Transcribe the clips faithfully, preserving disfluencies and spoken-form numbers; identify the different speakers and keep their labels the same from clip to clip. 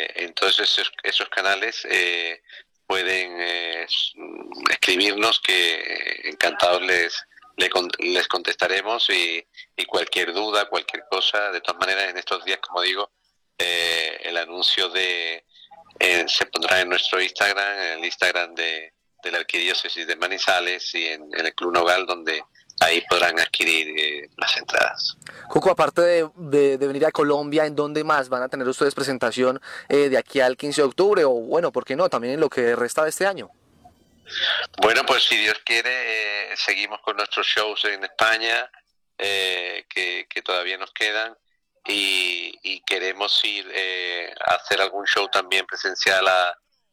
Speaker 1: eh, entonces esos, esos canales eh, pueden eh, escribirnos, que encantados les, les, les contestaremos, y, y cualquier duda, cualquier cosa. De todas maneras, en estos días, como digo, eh, el anuncio de eh, se pondrá en nuestro Instagram, en el Instagram de, de la Arquidiócesis de Manizales, y en, en el Club Nogal, donde ahí podrán adquirir eh, las entradas.
Speaker 2: Cuco, aparte de, de, de venir a Colombia, ¿en dónde más van a tener ustedes presentación eh, de aquí al quince de octubre? O bueno, ¿por qué no? También en lo que resta de este año.
Speaker 1: Bueno, pues si Dios quiere, eh, seguimos con nuestros shows en España, eh, que, que todavía nos quedan, y, y queremos ir eh, a hacer algún show también presencial a,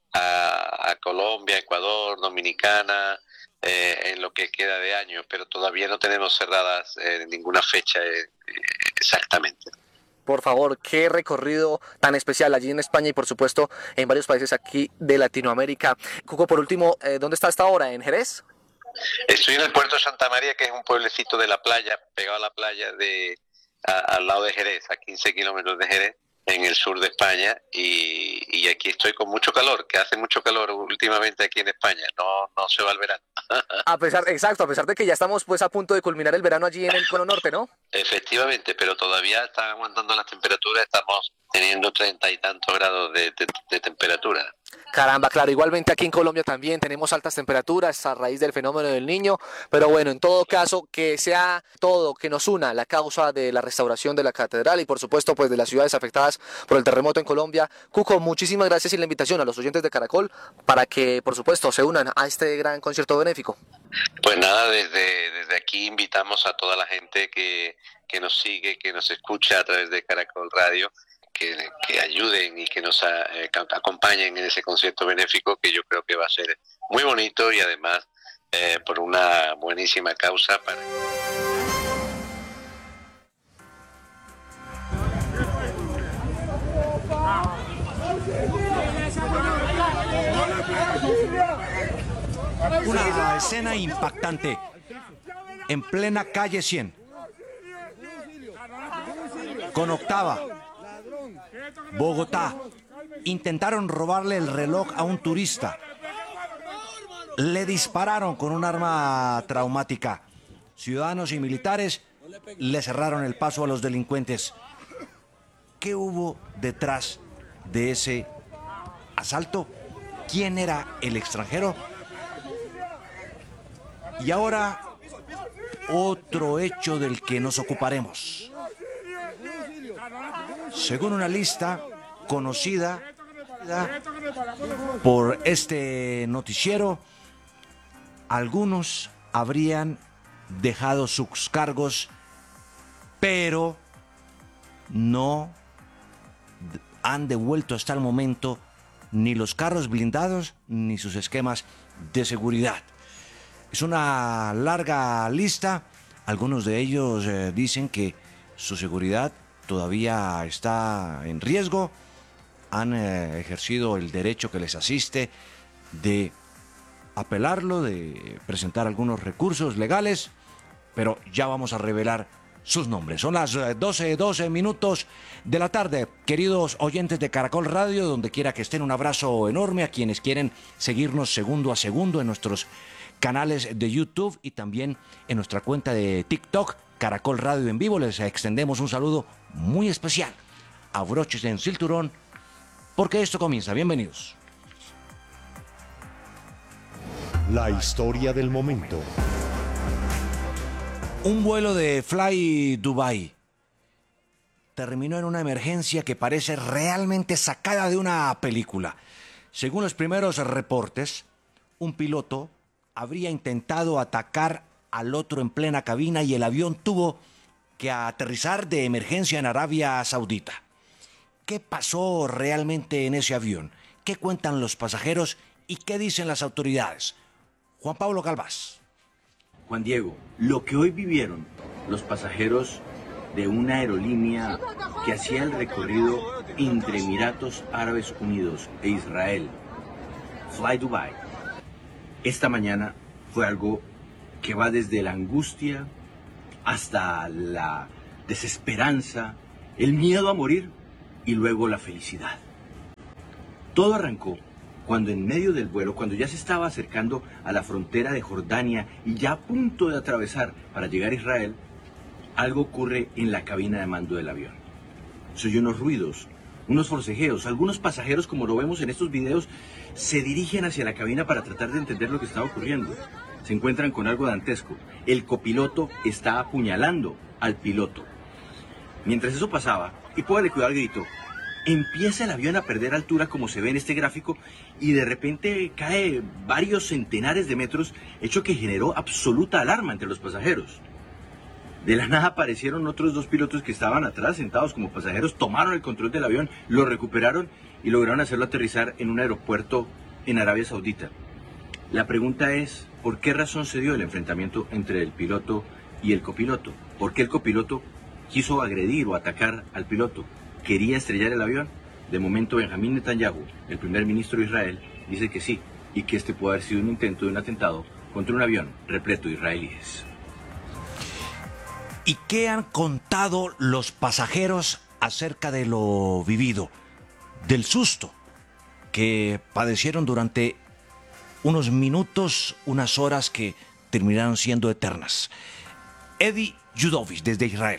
Speaker 1: a, a Colombia, Ecuador, Dominicana, eh, en lo que queda de año, pero todavía no tenemos cerradas eh, ninguna fecha eh, exactamente.
Speaker 2: Por favor, qué recorrido tan especial allí en España y por supuesto en varios países aquí de Latinoamérica. Cuco, por último, eh, ¿dónde está hasta ahora? ¿En Jerez?
Speaker 1: Estoy en el puerto de Santa María, que es un pueblecito de la playa, pegado a la playa, de a, al lado de Jerez, a quince kilómetros de Jerez, en el sur de España, y, y aquí estoy con mucho calor, que hace mucho calor últimamente aquí en España, no, no se va el verano.
Speaker 2: A pesar, exacto, a pesar de que ya estamos pues a punto de culminar el verano allí en el cono norte, ¿no?
Speaker 1: Efectivamente, pero todavía están aguantando las temperaturas, estamos teniendo treinta y tantos grados de, de, de temperatura.
Speaker 2: Caramba, claro, igualmente aquí en Colombia también tenemos altas temperaturas a raíz del fenómeno del Niño, pero bueno, en todo caso, que sea todo, que nos una la causa de la restauración de la catedral y por supuesto pues de las ciudades afectadas por el terremoto en Colombia. Cuco, muchísimas gracias y la invitación a los oyentes de Caracol para que por supuesto se unan a este gran concierto benéfico.
Speaker 1: Pues nada, desde, desde aquí invitamos a toda la gente que, que nos sigue, que nos escucha a través de Caracol Radio, Que, que ayuden y que nos a, eh, acompañen en ese concierto benéfico, que yo creo que va a ser muy bonito, y además eh, por una buenísima causa. Para
Speaker 3: una escena impactante en plena calle cien, con Octava, Bogotá. Intentaron robarle el reloj a un turista. Le dispararon con un arma traumática. Ciudadanos y militares le cerraron el paso a los delincuentes. ¿Qué hubo detrás de ese asalto? ¿Quién era el extranjero? Y ahora, otro hecho del que nos ocuparemos. Según una lista conocida por este noticiero, algunos habrían dejado sus cargos, pero no han devuelto hasta el momento ni los carros blindados ni sus esquemas de seguridad. Es una larga lista. Algunos de ellos eh, dicen que su seguridad todavía está en riesgo. Han eh, ejercido el derecho que les asiste de apelarlo, de presentar algunos recursos legales, pero ya vamos a revelar sus nombres. Son las doce, doce minutos de la tarde. Queridos oyentes de Caracol Radio, donde quiera que estén, un abrazo enorme a quienes quieren seguirnos segundo a segundo en nuestros canales de YouTube y también en nuestra cuenta de TikTok, Caracol Radio en Vivo. Les extendemos un saludo muy especial. Abróchense en cinturón, porque esto comienza. Bienvenidos.
Speaker 4: La historia del momento.
Speaker 3: Un vuelo de Fly Dubai terminó en una emergencia que parece realmente sacada de una película. Según los primeros reportes, un piloto habría intentado atacar al otro en plena cabina y el avión tuvo que aterrizar de emergencia en Arabia Saudita. ¿Qué pasó realmente en ese avión? ¿Qué cuentan los pasajeros y qué dicen las autoridades? Juan Pablo Galvás.
Speaker 5: Juan Diego, lo que hoy vivieron los pasajeros de una aerolínea que hacía el recorrido entre Emiratos Árabes Unidos e Israel, Fly Dubai, esta mañana fue algo que va desde la angustia hasta la desesperanza, el miedo a morir y luego la felicidad. Todo arrancó cuando en medio del vuelo, cuando ya se estaba acercando a la frontera de Jordania y ya a punto de atravesar para llegar a Israel, algo ocurre en la cabina de mando del avión. Se oyen unos ruidos, unos forcejeos. Algunos pasajeros, como lo vemos en estos videos, se dirigen hacia la cabina para tratar de entender lo que estaba ocurriendo. Se encuentran con algo dantesco. El copiloto está apuñalando al piloto. Mientras eso pasaba, y póngale cuidado al grito, empieza el avión a perder altura, como se ve en este gráfico, y de repente cae varios centenares de metros, hecho que generó absoluta alarma entre los pasajeros. De la nada aparecieron otros dos pilotos que estaban atrás, sentados como pasajeros, tomaron el control del avión, lo recuperaron y lograron hacerlo aterrizar en un aeropuerto en Arabia Saudita. La pregunta es, ¿por qué razón se dio el enfrentamiento entre el piloto y el copiloto? ¿Por qué el copiloto quiso agredir o atacar al piloto? ¿Quería estrellar el avión? De momento, Benjamín Netanyahu, el primer ministro de Israel, dice que sí, y que este puede haber sido un intento de un atentado contra un avión repleto de israelíes.
Speaker 3: ¿Y qué han contado los pasajeros acerca de lo vivido, del susto que padecieron durante unos minutos, unas horas que terminaron siendo eternas? Eddie Judovich, desde Israel.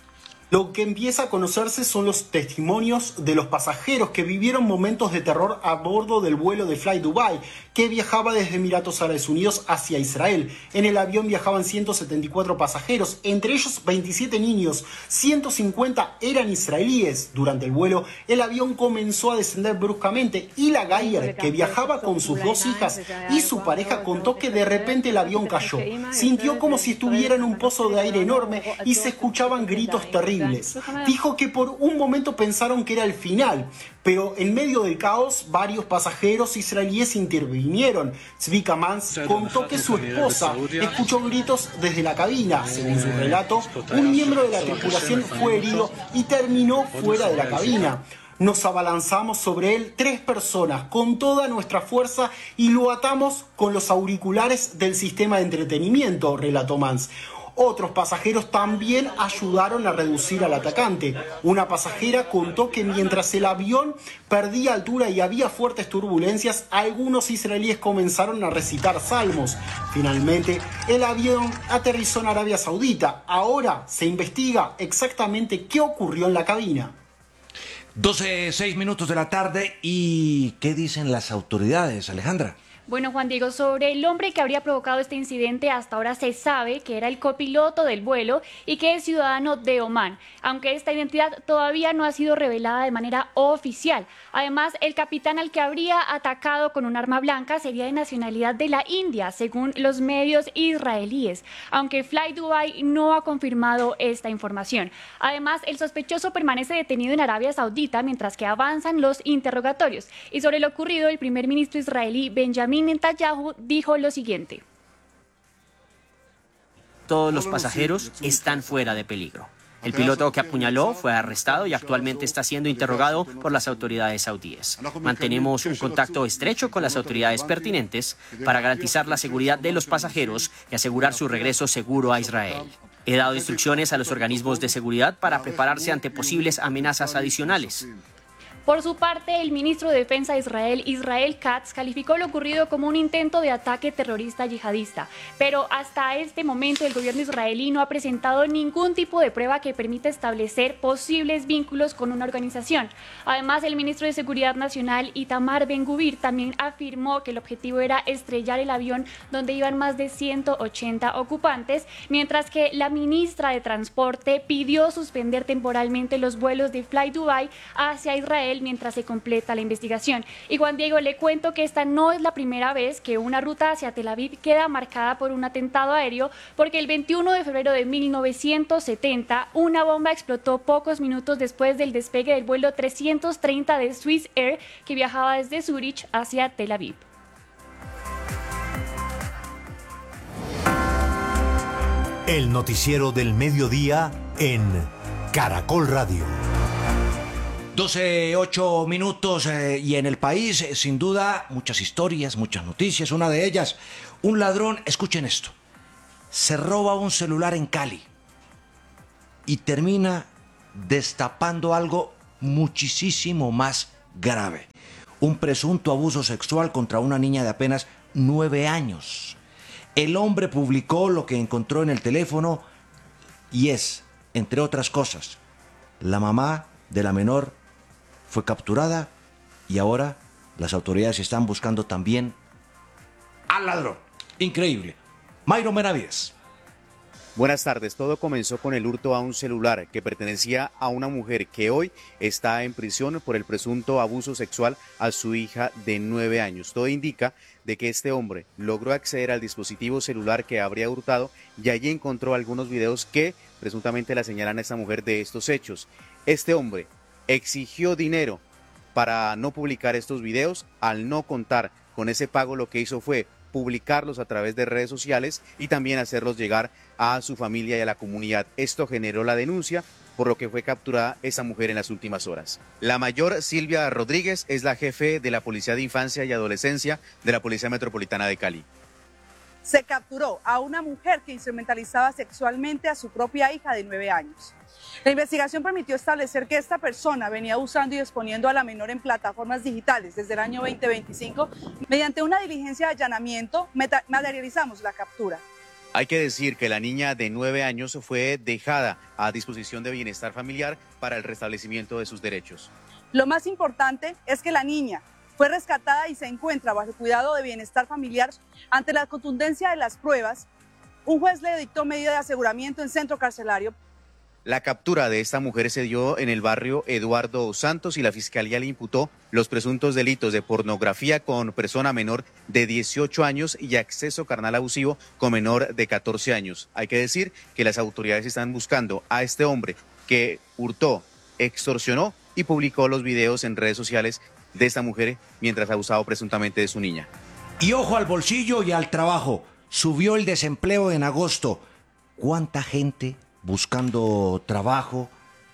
Speaker 6: Lo que empieza a conocerse son los testimonios de los pasajeros que vivieron momentos de terror a bordo del vuelo de Fly Dubai, que viajaba desde Emiratos Árabes Unidos hacia Israel. En el avión viajaban ciento setenta y cuatro pasajeros, entre ellos veintisiete niños, ciento cincuenta eran israelíes. Durante el vuelo, el avión comenzó a descender bruscamente y la Gayer, que viajaba con sus dos hijas y su pareja, contó que de repente el avión cayó. Sintió como si estuviera en un pozo de aire enorme y se escuchaban gritos terribles. Dijo que por un momento pensaron que era el final, pero en medio del caos varios pasajeros israelíes intervinieron. Zvika Mans contó que su esposa escuchó gritos desde la cabina. Según su relato, un miembro de la tripulación fue herido y terminó fuera de la cabina. Nos abalanzamos sobre él tres personas con toda nuestra fuerza y lo atamos con los auriculares del sistema de entretenimiento, relató Mans. Otros pasajeros también ayudaron a reducir al atacante. Una pasajera contó que mientras el avión perdía altura y había fuertes turbulencias, algunos israelíes comenzaron a recitar salmos. Finalmente, el avión aterrizó en Arabia Saudita. Ahora se investiga exactamente qué ocurrió en la cabina.
Speaker 3: doce, seis minutos de la tarde. ¿Y qué dicen las autoridades, Alejandra?
Speaker 7: Bueno, Juan Diego, sobre el hombre que habría provocado este incidente, hasta ahora se sabe que era el copiloto del vuelo y que es ciudadano de Omán, aunque esta identidad todavía no ha sido revelada de manera oficial. Además, el capitán al que habría atacado con un arma blanca sería de nacionalidad de la India, según los medios israelíes, aunque Fly Dubai no ha confirmado esta información. Además, el sospechoso permanece detenido en Arabia Saudita mientras que avanzan los interrogatorios. Y sobre lo ocurrido, el primer ministro israelí Benjamín Netanyahu dijo lo siguiente:
Speaker 8: todos los pasajeros están fuera de peligro. El piloto que apuñaló fue arrestado y actualmente está siendo interrogado por las autoridades saudíes. Mantenemos un contacto estrecho con las autoridades pertinentes para garantizar la seguridad de los pasajeros y asegurar su regreso seguro a Israel. He dado instrucciones a los organismos de seguridad para prepararse ante posibles amenazas adicionales.
Speaker 7: Por su parte, el ministro de Defensa de Israel, Israel Katz, calificó lo ocurrido como un intento de ataque terrorista yihadista, pero hasta este momento el gobierno israelí no ha presentado ningún tipo de prueba que permita establecer posibles vínculos con una organización. Además, el ministro de Seguridad Nacional, Itamar Ben-Gvir, también afirmó que el objetivo era estrellar el avión donde iban más de ciento ochenta ocupantes, mientras que la ministra de Transporte pidió suspender temporalmente los vuelos de Fly Dubai hacia Israel mientras se completa la investigación. Y Juan Diego, le cuento que esta no es la primera vez que una ruta hacia Tel Aviv queda marcada por un atentado aéreo, porque el veintiuno de febrero de mil novecientos setenta una bomba explotó pocos minutos después del despegue del vuelo trescientos treinta de Swiss Air que viajaba desde Zurich hacia Tel Aviv.
Speaker 4: El noticiero del mediodía en Caracol Radio.
Speaker 3: doce, ocho minutos eh, y en el país, eh, sin duda, muchas historias, muchas noticias. Una de ellas, un ladrón, escuchen esto, se roba un celular en Cali y termina destapando algo muchísimo más grave. un presunto abuso sexual contra una niña de apenas nueve años. El hombre publicó lo que encontró en el teléfono y es, entre otras cosas, la mamá de la menor fue capturada y ahora las autoridades están buscando también al ladrón. Increíble. Mayro Benavides.
Speaker 9: Buenas tardes. Todo comenzó con el hurto a un celular que pertenecía a una mujer que hoy está en prisión por el presunto abuso sexual a su hija de nueve años. Todo indica de que este hombre logró acceder al dispositivo celular que habría hurtado y allí encontró algunos videos que presuntamente la señalan a esta mujer de estos hechos. Este hombre exigió dinero para no publicar estos videos. Al no contar con ese pago, lo que hizo fue publicarlos a través de redes sociales y también hacerlos llegar a su familia y a la comunidad. Esto generó la denuncia, por lo que fue capturada esa mujer en las últimas horas. La mayor, Silvia Rodríguez, es la jefe de la Policía de Infancia y Adolescencia de la Policía Metropolitana de Cali.
Speaker 10: Se capturó a una mujer que instrumentalizaba sexualmente a su propia hija de nueve años. La investigación permitió establecer que esta persona venía usando y exponiendo a la menor en plataformas digitales desde el año veinte veinticinco. Mediante una diligencia de allanamiento, materializamos la captura.
Speaker 9: Hay que decir que la niña de nueve años fue dejada a disposición de Bienestar Familiar para el restablecimiento de sus derechos.
Speaker 10: Lo más importante es que la niña fue rescatada y se encuentra bajo el cuidado de Bienestar Familiar. Ante la contundencia de las pruebas, un juez le dictó medida de aseguramiento en centro carcelario.
Speaker 9: La captura de esta mujer se dio en el barrio Eduardo Santos y la Fiscalía le imputó los presuntos delitos de pornografía con persona menor de dieciocho años y acceso carnal abusivo con menor de catorce años. Hay que decir que las autoridades están buscando a este hombre que hurtó, extorsionó y publicó los videos en redes sociales de esta mujer mientras abusaba presuntamente de su niña.
Speaker 3: Y ojo al bolsillo y al trabajo. Subió el desempleo en agosto. ¿Cuánta gente buscando trabajo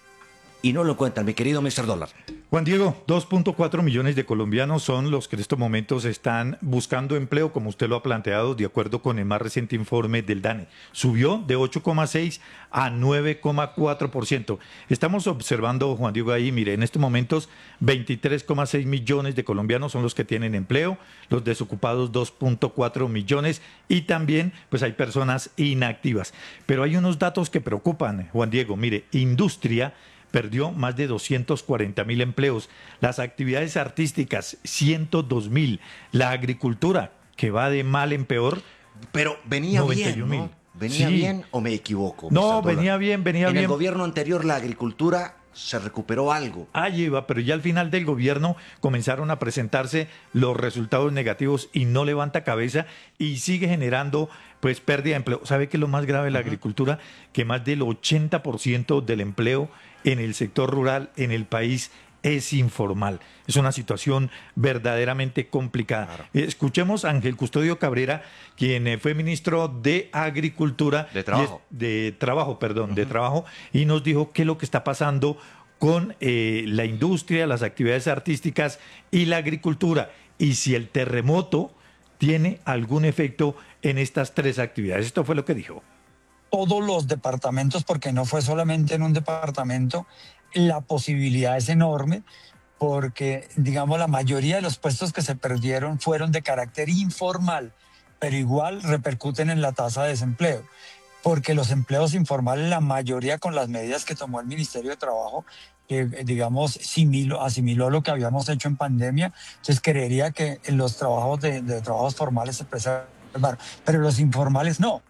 Speaker 3: y no lo encuentran, mi querido mister Dólar?
Speaker 11: Juan Diego, dos punto cuatro millones de colombianos son los que en estos momentos están buscando empleo, como usted lo ha planteado, de acuerdo con el más reciente informe del DANE. Subió de ocho coma seis a nueve coma cuatro por ciento. Estamos observando, Juan Diego, ahí, mire, en estos momentos veintitrés coma seis millones de colombianos son los que tienen empleo, los desocupados dos punto cuatro millones y también pues hay personas inactivas. Pero hay unos datos que preocupan, Juan Diego. Mire, industria perdió más de doscientos cuarenta mil empleos, las actividades artísticas ciento dos mil, la agricultura que va de mal en peor,
Speaker 3: pero venía bien, ¿no? ¿Venía sí. bien o me equivoco?
Speaker 11: No, venía bien, venía
Speaker 3: en
Speaker 11: bien.
Speaker 3: En el gobierno anterior la agricultura se recuperó algo.
Speaker 11: Allí iba, pero ya al final del gobierno comenzaron a presentarse los resultados negativos y no levanta cabeza y sigue generando pues pérdida de empleo. ¿Sabe qué es lo más grave de la uh-huh. agricultura? Que más del ochenta por ciento del empleo en el sector rural en el país es informal. Es una situación verdaderamente complicada. Claro. Escuchemos a Ángel Custodio Cabrera, quien fue ministro de Agricultura.
Speaker 3: De Trabajo.
Speaker 11: Y es, de Trabajo, perdón, uh-huh. de Trabajo, y nos dijo qué es lo que está pasando con eh, la industria, las actividades artísticas y la agricultura, y si el terremoto tiene algún efecto en estas tres actividades. Esto fue lo que dijo.
Speaker 12: Todos los departamentos, porque no fue solamente en un departamento, la posibilidad es enorme porque, digamos, la mayoría de los puestos que se perdieron fueron de carácter informal, pero igual repercuten en la tasa de desempleo, porque los empleos informales, la mayoría con las medidas que tomó el Ministerio de Trabajo, que, digamos, asimiló, asimiló lo que habíamos hecho en pandemia, entonces creería que los trabajos de, de trabajos formales se preservaron, pero los informales no.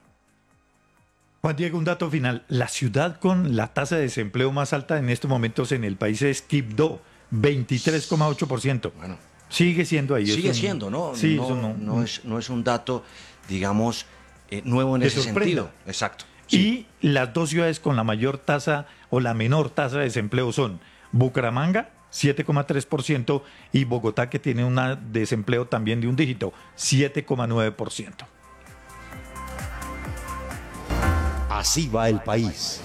Speaker 11: Juan Diego, un dato final. La ciudad con la tasa de desempleo más alta en estos momentos en el país es Quibdó, veintitrés coma ocho por ciento.
Speaker 3: Bueno,
Speaker 11: sigue siendo ahí.
Speaker 3: Sigue
Speaker 11: un,
Speaker 3: siendo, ¿no?
Speaker 11: Sí,
Speaker 3: no,
Speaker 11: eso no,
Speaker 3: no, es, no es un dato, digamos, eh, nuevo en ese
Speaker 11: sorprenda.
Speaker 3: sentido. Exacto. Sí.
Speaker 11: Y las dos ciudades con la mayor tasa o la menor tasa de desempleo son Bucaramanga, siete coma tres por ciento, y Bogotá, que tiene un desempleo también de un dígito, siete coma nueve por ciento.
Speaker 4: Así va el país.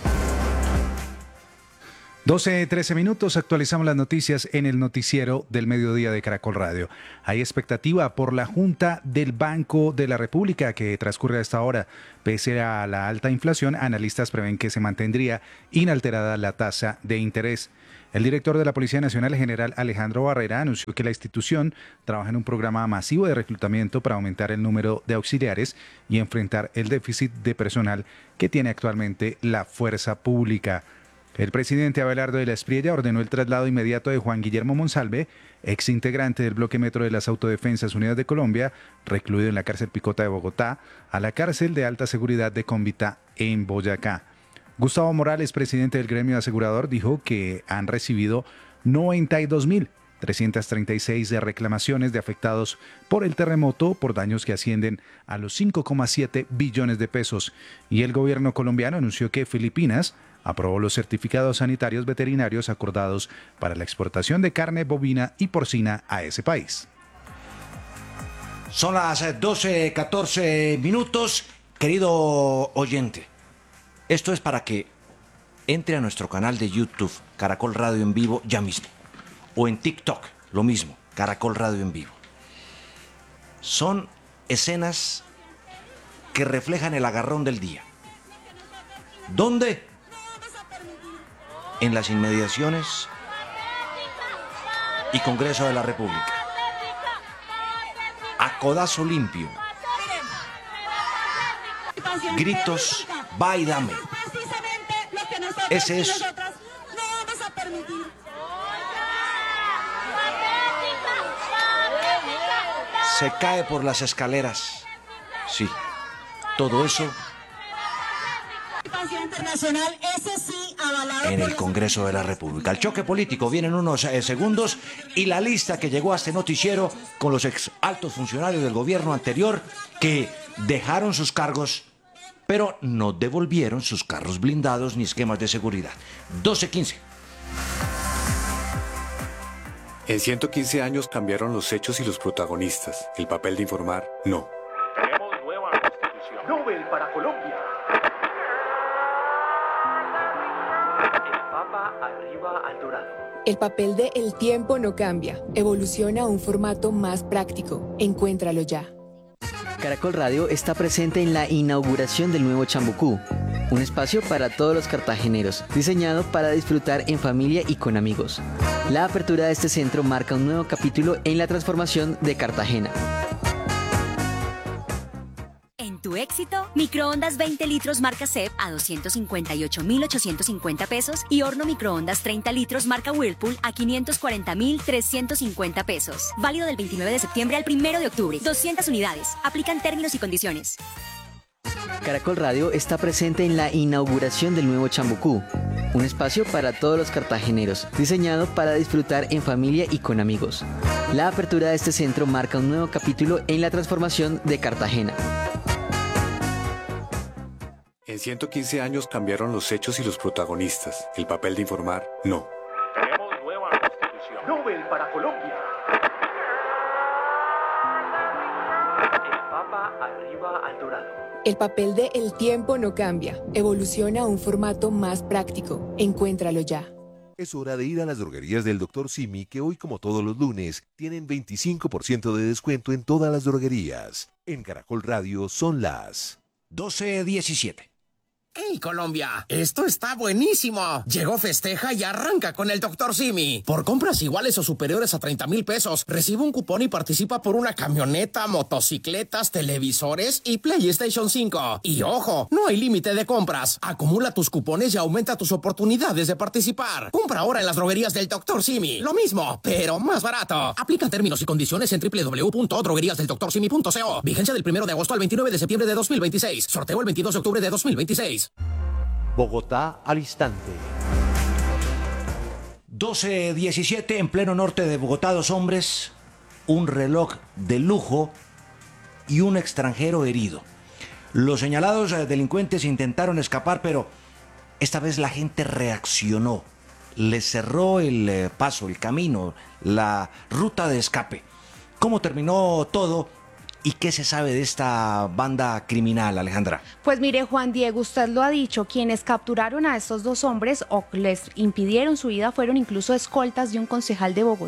Speaker 13: doce, trece minutos, actualizamos las noticias en el noticiero del mediodía de Caracol Radio. Hay expectativa por la Junta del Banco de la República que transcurre a esta hora. Pese a la alta inflación, analistas prevén que se mantendría inalterada la tasa de interés. El director de la Policía Nacional, el general Alejandro Barrera, anunció que la institución trabaja en un programa masivo de reclutamiento para aumentar el número de auxiliares y enfrentar el déficit de personal que tiene actualmente la fuerza pública. El presidente Abelardo de la Espriella ordenó el traslado inmediato de Juan Guillermo Monsalve, ex integrante del bloque metro de las Autodefensas Unidas de Colombia, recluido en la cárcel Picota de Bogotá, a la cárcel de alta seguridad de Cómbita en Boyacá. Gustavo Morales, presidente del gremio asegurador, dijo que han recibido noventa y dos mil trescientas treinta y seis reclamaciones de afectados por el terremoto por daños que ascienden a los cinco coma siete billones de pesos. Y el gobierno colombiano anunció que Filipinas aprobó los certificados sanitarios veterinarios acordados para la exportación de carne bovina y porcina a ese país.
Speaker 3: Son las doce catorce minutos, querido oyente. Esto es para que entre a nuestro canal de YouTube, Caracol Radio en Vivo, ya mismo. O en TikTok, lo mismo, Caracol Radio en Vivo. Son escenas que reflejan el agarrón del día. ¿Dónde? En las inmediaciones y Congreso de la República. A codazo limpio. Gritos, va y dame. Ese es. Se cae por las escaleras. Sí, todo eso en el Congreso de la República. El choque político viene en unos eh, segundos y la lista que llegó a este noticiero con los ex altos funcionarios del gobierno anterior que dejaron sus cargos, pero no devolvieron sus carros blindados ni esquemas de seguridad. doce quince.
Speaker 14: En ciento quince años cambiaron los hechos y los protagonistas. El papel de informar, no.
Speaker 15: Tenemos nueva constitución. Nobel para Colombia. El Papa arriba al dorado.
Speaker 16: El papel de El tiempo no cambia. Evoluciona a un formato más práctico. Encuéntralo ya.
Speaker 17: Caracol Radio está presente en la inauguración del nuevo Chambucú, un espacio para todos los cartageneros, diseñado para disfrutar en familia y con amigos. La apertura de este centro marca un nuevo capítulo en la transformación de Cartagena.
Speaker 18: En tu éxito, microondas veinte litros marca C E P a doscientos cincuenta y ocho mil ochocientos cincuenta pesos y horno microondas treinta litros marca Whirlpool a quinientos cuarenta mil trescientos cincuenta pesos. Válido del veintinueve de septiembre al primero de octubre. doscientas unidades. Aplican términos y condiciones.
Speaker 17: Caracol Radio está presente en la inauguración del nuevo Chambucú, un espacio para todos los cartageneros, diseñado para disfrutar en familia y con amigos. La apertura de este centro marca un nuevo capítulo en la transformación de Cartagena.
Speaker 14: En ciento quince años cambiaron los hechos y los protagonistas. El papel de informar, no.
Speaker 15: Tenemos nueva constitución. Nobel para Colombia. El Papa arriba al dorado.
Speaker 16: El papel de El tiempo no cambia. Evoluciona a un formato más práctico. Encuéntralo ya.
Speaker 19: Es hora de ir a las droguerías del doctor Simi, que hoy, como todos los lunes, tienen veinticinco por ciento de descuento en todas las droguerías. En Caracol Radio son las
Speaker 3: doce diecisiete.
Speaker 20: ¡Hey, Colombia! ¡Esto está buenísimo! Llegó Festeja y arranca con el doctor Simi. Por compras iguales o superiores a treinta mil pesos, recibe un cupón y participa por una camioneta, motocicletas, televisores y PlayStation cinco. Y ojo, no hay límite de compras. Acumula tus cupones y aumenta tus oportunidades de participar. Compra ahora en las droguerías del doctor Simi. Lo mismo, pero más barato. Aplican términos y condiciones en doble u doble u doble u punto droguerías del doctor simi punto co. Vigencia del primero de agosto al veintinueve de septiembre de dos mil veintiséis. Sorteo el veintidós de octubre de dos mil veintiséis.
Speaker 4: Bogotá al instante.
Speaker 3: doce diecisiete en pleno norte de Bogotá, dos hombres, un reloj de lujo y un extranjero herido. Los señalados delincuentes intentaron escapar, pero esta vez la gente reaccionó. Les cerró el paso, el camino, la ruta de escape. ¿Cómo terminó todo? ¿Y qué se sabe de esta banda criminal, Alejandra?
Speaker 21: Pues mire, Juan Diego, usted lo ha dicho, quienes capturaron a estos dos hombres o les impidieron su vida fueron incluso escoltas de un concejal de Bogotá.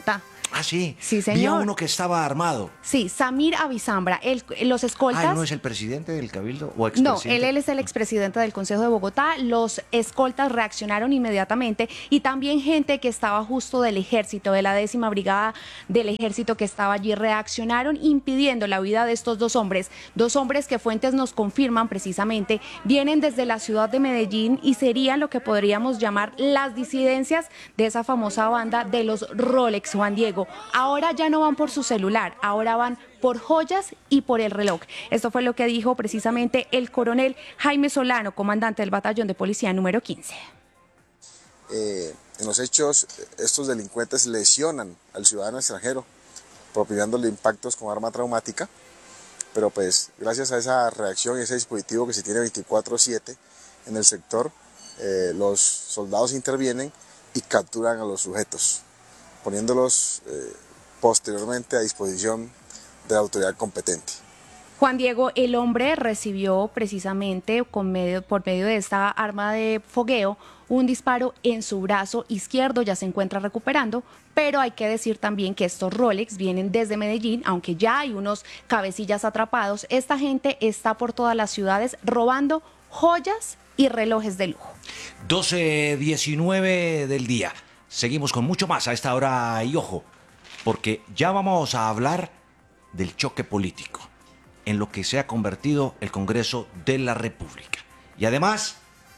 Speaker 3: Ah, sí.
Speaker 21: Sí, señor.
Speaker 3: Vi a uno que estaba armado.
Speaker 21: Sí, Samir Abisambra, el, los escoltas...
Speaker 3: Ah, ¿no es el presidente del Cabildo o
Speaker 21: No,
Speaker 3: expresidente?
Speaker 21: él, él es el expresidente del Consejo de Bogotá. Los escoltas reaccionaron inmediatamente y también gente que estaba justo del ejército, de la décima brigada del ejército que estaba allí, reaccionaron impidiendo la huida de estos dos hombres. Dos hombres que fuentes nos confirman precisamente vienen desde la ciudad de Medellín y serían lo que podríamos llamar las disidencias de esa famosa banda de los Rolex, Juan Diego. Ahora ya no van por su celular, ahora van por joyas y por el reloj. Esto fue lo que dijo precisamente el coronel Jaime Solano, comandante del batallón de policía número quince.
Speaker 2: Eh, en los hechos, estos delincuentes lesionan al ciudadano extranjero, propiciándole impactos con arma traumática, pero pues gracias a esa reacción y ese dispositivo que se tiene veinticuatro siete en el sector, eh, los soldados intervienen y capturan a los sujetos, poniéndolos eh, posteriormente a disposición de la autoridad competente.
Speaker 21: Juan Diego, el hombre recibió precisamente con medio, por medio de esta arma de fogueo un disparo en su brazo izquierdo, ya se encuentra recuperando, pero hay que decir también que estos Rolex vienen desde Medellín, aunque ya hay unos cabecillas atrapados. Esta gente está por todas las ciudades robando joyas y relojes de lujo.
Speaker 3: doce diecinueve del día. Seguimos con mucho más a esta hora y ojo, porque ya vamos a hablar del choque político en lo que se ha convertido el Congreso de la República. Y además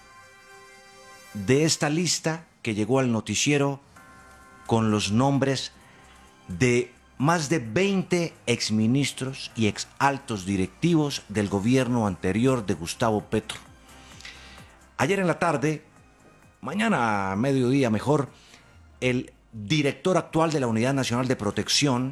Speaker 3: de esta lista que llegó al noticiero con los nombres de más de veinte exministros y exaltos directivos del gobierno anterior de Gustavo Petro. Ayer en la tarde, mañana a mediodía mejor, el director actual de la Unidad Nacional de Protección,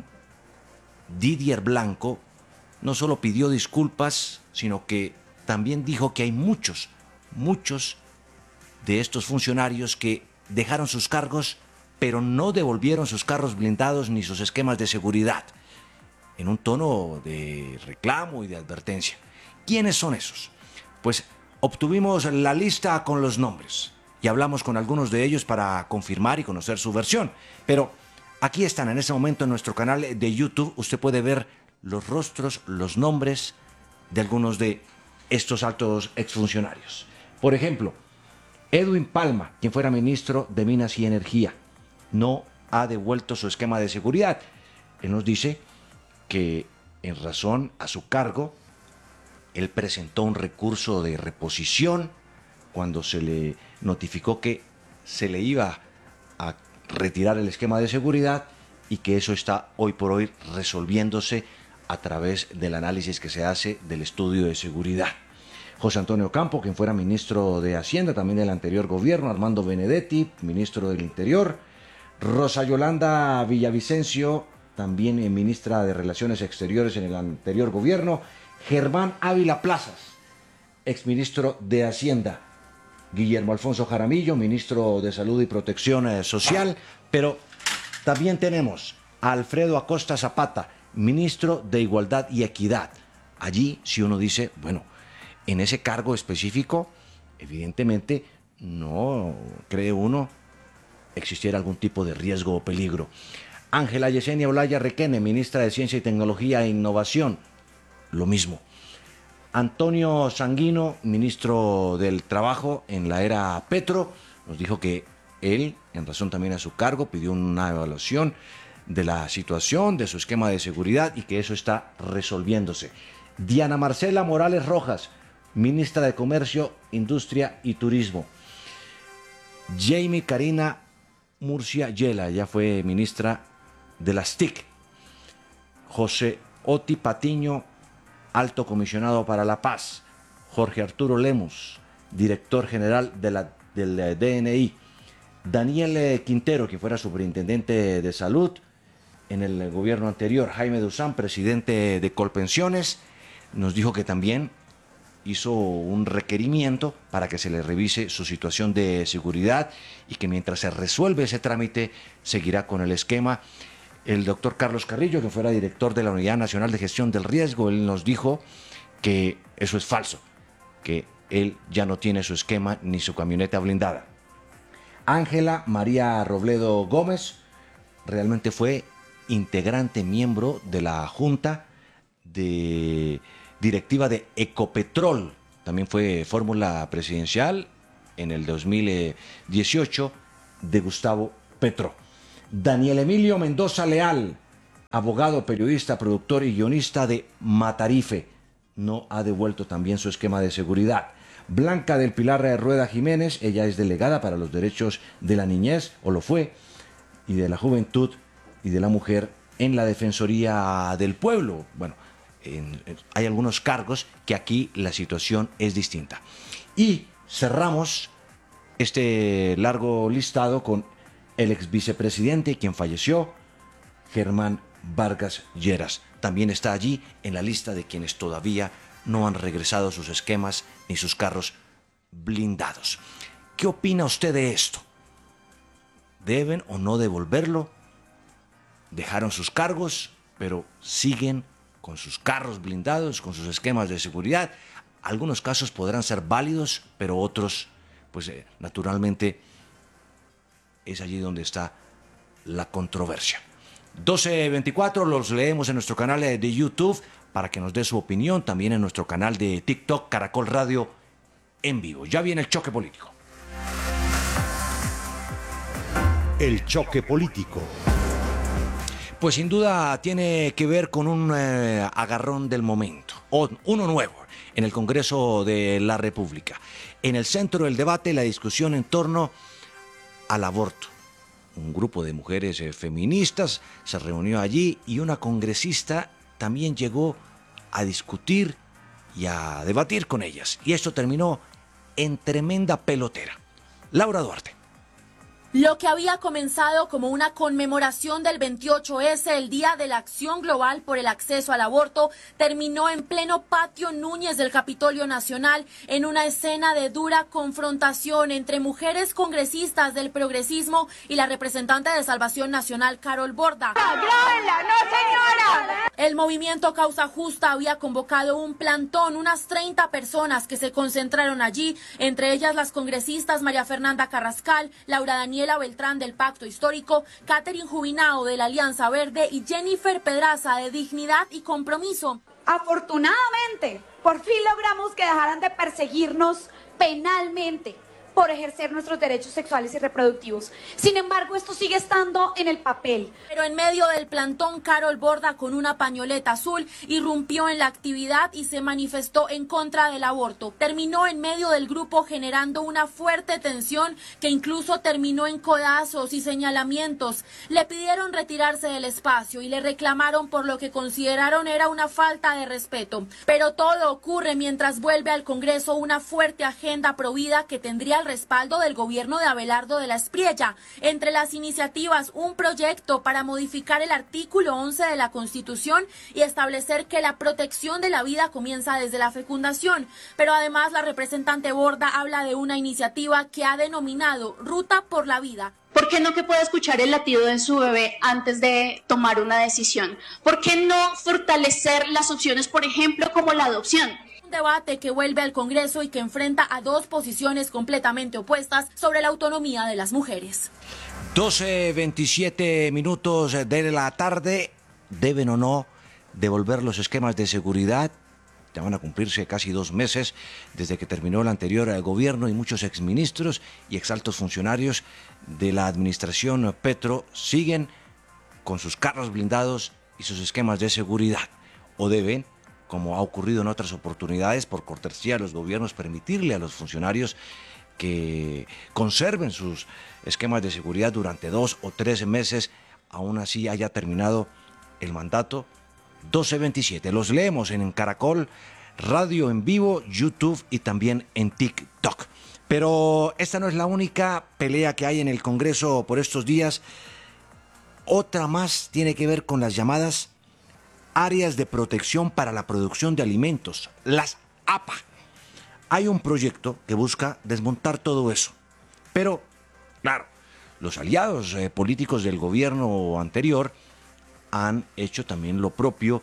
Speaker 3: Didier Blanco, no solo pidió disculpas, sino que también dijo que hay muchos, muchos de estos funcionarios que dejaron sus cargos, pero no devolvieron sus carros blindados ni sus esquemas de seguridad, en un tono de reclamo y de advertencia. ¿Quiénes son esos? Pues obtuvimos la lista con los nombres y hablamos con algunos de ellos para confirmar y conocer su versión. Pero aquí están en este momento en nuestro canal de YouTube. Usted puede ver los rostros, los nombres de algunos de estos altos exfuncionarios. Por ejemplo, Edwin Palma, quien fuera ministro de Minas y Energía, no ha devuelto su esquema de seguridad. Él nos dice que en razón a su cargo, él presentó un recurso de reposición cuando se le notificó que se le iba a retirar el esquema de seguridad y que eso está hoy por hoy resolviéndose a través del análisis que se hace del estudio de seguridad. José Antonio Campo, quien fuera ministro de Hacienda también del anterior gobierno, Armando Benedetti, ministro del Interior, Rosa Yolanda Villavicencio, también ministra de Relaciones Exteriores en el anterior gobierno, Germán Ávila Plazas, exministro de Hacienda, Guillermo Alfonso Jaramillo, ministro de Salud y Protección Social, pero también tenemos a Alfredo Acosta Zapata, ministro de Igualdad y Equidad. Allí, si uno dice, bueno, en ese cargo específico, evidentemente no cree uno existiera algún tipo de riesgo o peligro. Ángela Yesenia Olaya Requene, ministra de Ciencia y Tecnología e Innovación, lo mismo. Antonio Sanguino, ministro del Trabajo en la era Petro, nos dijo que él, en razón también a su cargo, pidió una evaluación de la situación, de su esquema de seguridad y que eso está resolviéndose. Diana Marcela Morales Rojas, ministra de Comercio, Industria y Turismo. Jamie Karina Murcia Yela, ya fue ministra de las T I C. José Oti Patiño, alto comisionado para la paz. Jorge Arturo Lemus, director general de la, del D N I. Daniel Quintero, que fuera superintendente de salud en el gobierno anterior. Jaime Duzán, presidente de Colpensiones, nos dijo que también hizo un requerimiento para que se le revise su situación de seguridad y que mientras se resuelve ese trámite seguirá con el esquema. El doctor Carlos Carrillo, que fuera director de la Unidad Nacional de Gestión del Riesgo, él nos dijo que eso es falso, que él ya no tiene su esquema ni su camioneta blindada. Ángela María Robledo Gómez realmente fue integrante miembro de la Junta de Directiva de Ecopetrol. También fue fórmula presidencial en el dos mil dieciocho de Gustavo Petro. Daniel Emilio Mendoza Leal, abogado, periodista, productor y guionista de Matarife, no ha devuelto también su esquema de seguridad. Blanca del Pilar Rueda Jiménez, ella es delegada para los derechos de la niñez, o lo fue, y de la juventud y de la mujer en la Defensoría del Pueblo. Bueno, en, en, hay algunos cargos que aquí la situación es distinta. Y cerramos este largo listado con el ex vicepresidente, quien falleció, Germán Vargas Lleras. También está allí en la lista de quienes todavía no han regresado sus esquemas ni sus carros blindados. ¿Qué opina usted de esto? ¿Deben o no devolverlo? Dejaron sus cargos, pero siguen con sus carros blindados, con sus esquemas de seguridad. Algunos casos podrán ser válidos, pero otros, pues eh, naturalmente, es allí donde está la controversia. doce veinticuatro, los leemos en nuestro canal de YouTube para que nos dé su opinión, también en nuestro canal de TikTok, Caracol Radio en vivo. Ya viene el choque político.
Speaker 19: El choque político.
Speaker 3: Pues sin duda tiene que ver con un eh, agarrón del momento, o uno nuevo, en el Congreso de la República. En el centro del debate, la discusión en torno al aborto. Un grupo de mujeres eh, feministas se reunió allí y una congresista también llegó a discutir y a debatir con ellas. Y esto terminó en tremenda pelotera. Laura Duarte.
Speaker 1: Lo que había comenzado como una conmemoración del veintiocho ese, el Día de la Acción Global por el Acceso al Aborto, terminó en pleno patio Núñez del Capitolio Nacional en una escena de dura confrontación entre mujeres congresistas del progresismo y la representante de Salvación Nacional, Carol Borda.
Speaker 22: ¡Grábenla, no señora!
Speaker 1: El movimiento Causa Justa había convocado un plantón, unas treinta personas que se concentraron allí, entre ellas las congresistas María Fernanda Carrascal, Laura Daniela Beltrán del Pacto Histórico, Catherine Jubinao de la Alianza Verde y Jennifer Pedraza de Dignidad y Compromiso.
Speaker 22: Afortunadamente, por fin logramos que dejaran de perseguirnos penalmente por ejercer nuestros derechos sexuales y reproductivos. Sin embargo, esto sigue estando en el papel.
Speaker 1: Pero en medio del plantón, Carol Borda, con una pañoleta azul, irrumpió en la actividad y se manifestó en contra del aborto. Terminó en medio del grupo generando una fuerte tensión que incluso terminó en codazos y señalamientos. Le pidieron retirarse del espacio y le reclamaron por lo que consideraron era una falta de respeto. Pero todo ocurre mientras vuelve al Congreso una fuerte agenda provida que tendría el respaldo del gobierno de Abelardo de la Espriella. Entre las iniciativas, un proyecto para modificar el artículo once de la Constitución y establecer que la protección de la vida comienza desde la fecundación. Pero además la representante Borda habla de una iniciativa que ha denominado Ruta por la Vida.
Speaker 22: ¿Por qué no que pueda escuchar el latido de su bebé antes de tomar una decisión? ¿Por qué no fortalecer las opciones, por ejemplo, como la adopción?
Speaker 1: Un debate que vuelve al Congreso y que enfrenta a dos posiciones completamente opuestas sobre la autonomía de las mujeres.
Speaker 3: doce veintisiete minutos de la tarde. ¿Deben o no devolver los esquemas de seguridad? Ya van a cumplirse casi dos meses desde que terminó el anterior gobierno y muchos exministros y exaltos funcionarios de la administración Petro siguen con sus carros blindados y sus esquemas de seguridad. ¿O deben, como ha ocurrido en otras oportunidades, por cortesía de los gobiernos, permitirle a los funcionarios que conserven sus esquemas de seguridad durante dos o tres meses, aún así haya terminado el mandato? doce veintisiete. Los leemos en Caracol Radio en vivo, YouTube y también en TikTok. Pero esta no es la única pelea que hay en el Congreso por estos días. Otra más tiene que ver con las llamadas áreas de protección para la producción de alimentos, las A P A. Hay un proyecto que busca desmontar todo eso. Pero, claro, los aliados eh, políticos del gobierno anterior han hecho también lo propio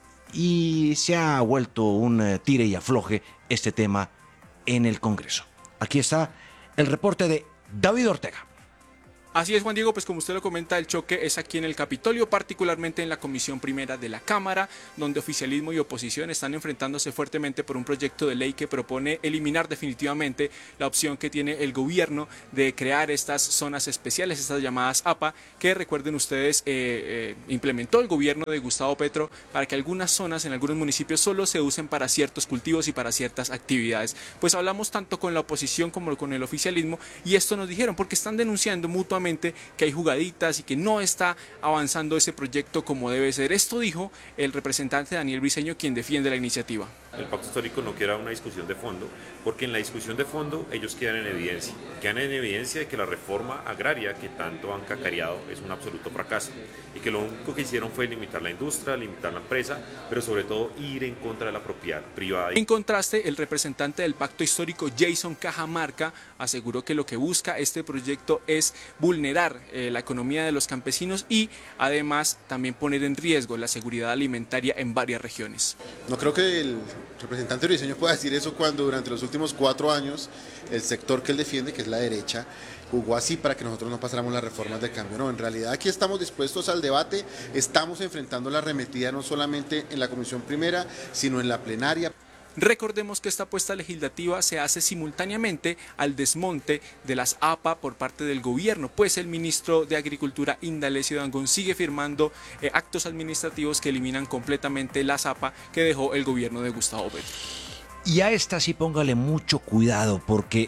Speaker 3: y se ha vuelto un eh, tire y afloje este tema en el Congreso. Aquí está el reporte de David Ortega.
Speaker 5: Así es, Juan Diego, pues como usted lo comenta, el choque es aquí en el Capitolio, particularmente en la Comisión Primera de la Cámara, donde oficialismo y oposición están enfrentándose fuertemente por un proyecto de ley que propone eliminar definitivamente la opción que tiene el gobierno de crear estas zonas especiales, estas llamadas A P A, que recuerden ustedes eh, eh, implementó el gobierno de Gustavo Petro para que algunas zonas en algunos municipios solo se usen para ciertos cultivos y para ciertas actividades. Pues hablamos tanto con la oposición como con el oficialismo y esto nos dijeron porque están denunciando mutuamente que hay jugaditas y que no está avanzando ese proyecto como debe ser. Esto dijo el representante Daniel Briceño, quien defiende la iniciativa.
Speaker 6: El pacto histórico no quiere una discusión de fondo, porque en la discusión de fondo ellos quedan en evidencia. Quedan en evidencia de que la reforma agraria que tanto han cacareado es un absoluto fracaso y que lo único que hicieron fue limitar la industria, limitar la empresa, pero sobre todo ir en contra de la propiedad privada.
Speaker 5: En contraste, el representante del pacto histórico, Jason Cajamarca, aseguró que lo que busca este proyecto es vulnerar eh, la economía de los campesinos y además también poner en riesgo la seguridad alimentaria en varias regiones.
Speaker 23: No creo que el representante Briceño pueda decir eso cuando durante los últimos cuatro años el sector que él defiende, que es la derecha, jugó así para que nosotros no pasáramos las reformas de cambio. No, en realidad aquí estamos dispuestos al debate, estamos enfrentando la arremetida no solamente en la Comisión Primera, sino en la plenaria.
Speaker 5: Recordemos que esta apuesta legislativa se hace simultáneamente al desmonte de las A P A por parte del gobierno, pues el ministro de Agricultura, Indalecio Dangond, sigue firmando eh, actos administrativos que eliminan completamente las A P A que dejó el gobierno de Gustavo Petro.
Speaker 3: Y a esta sí póngale mucho cuidado, porque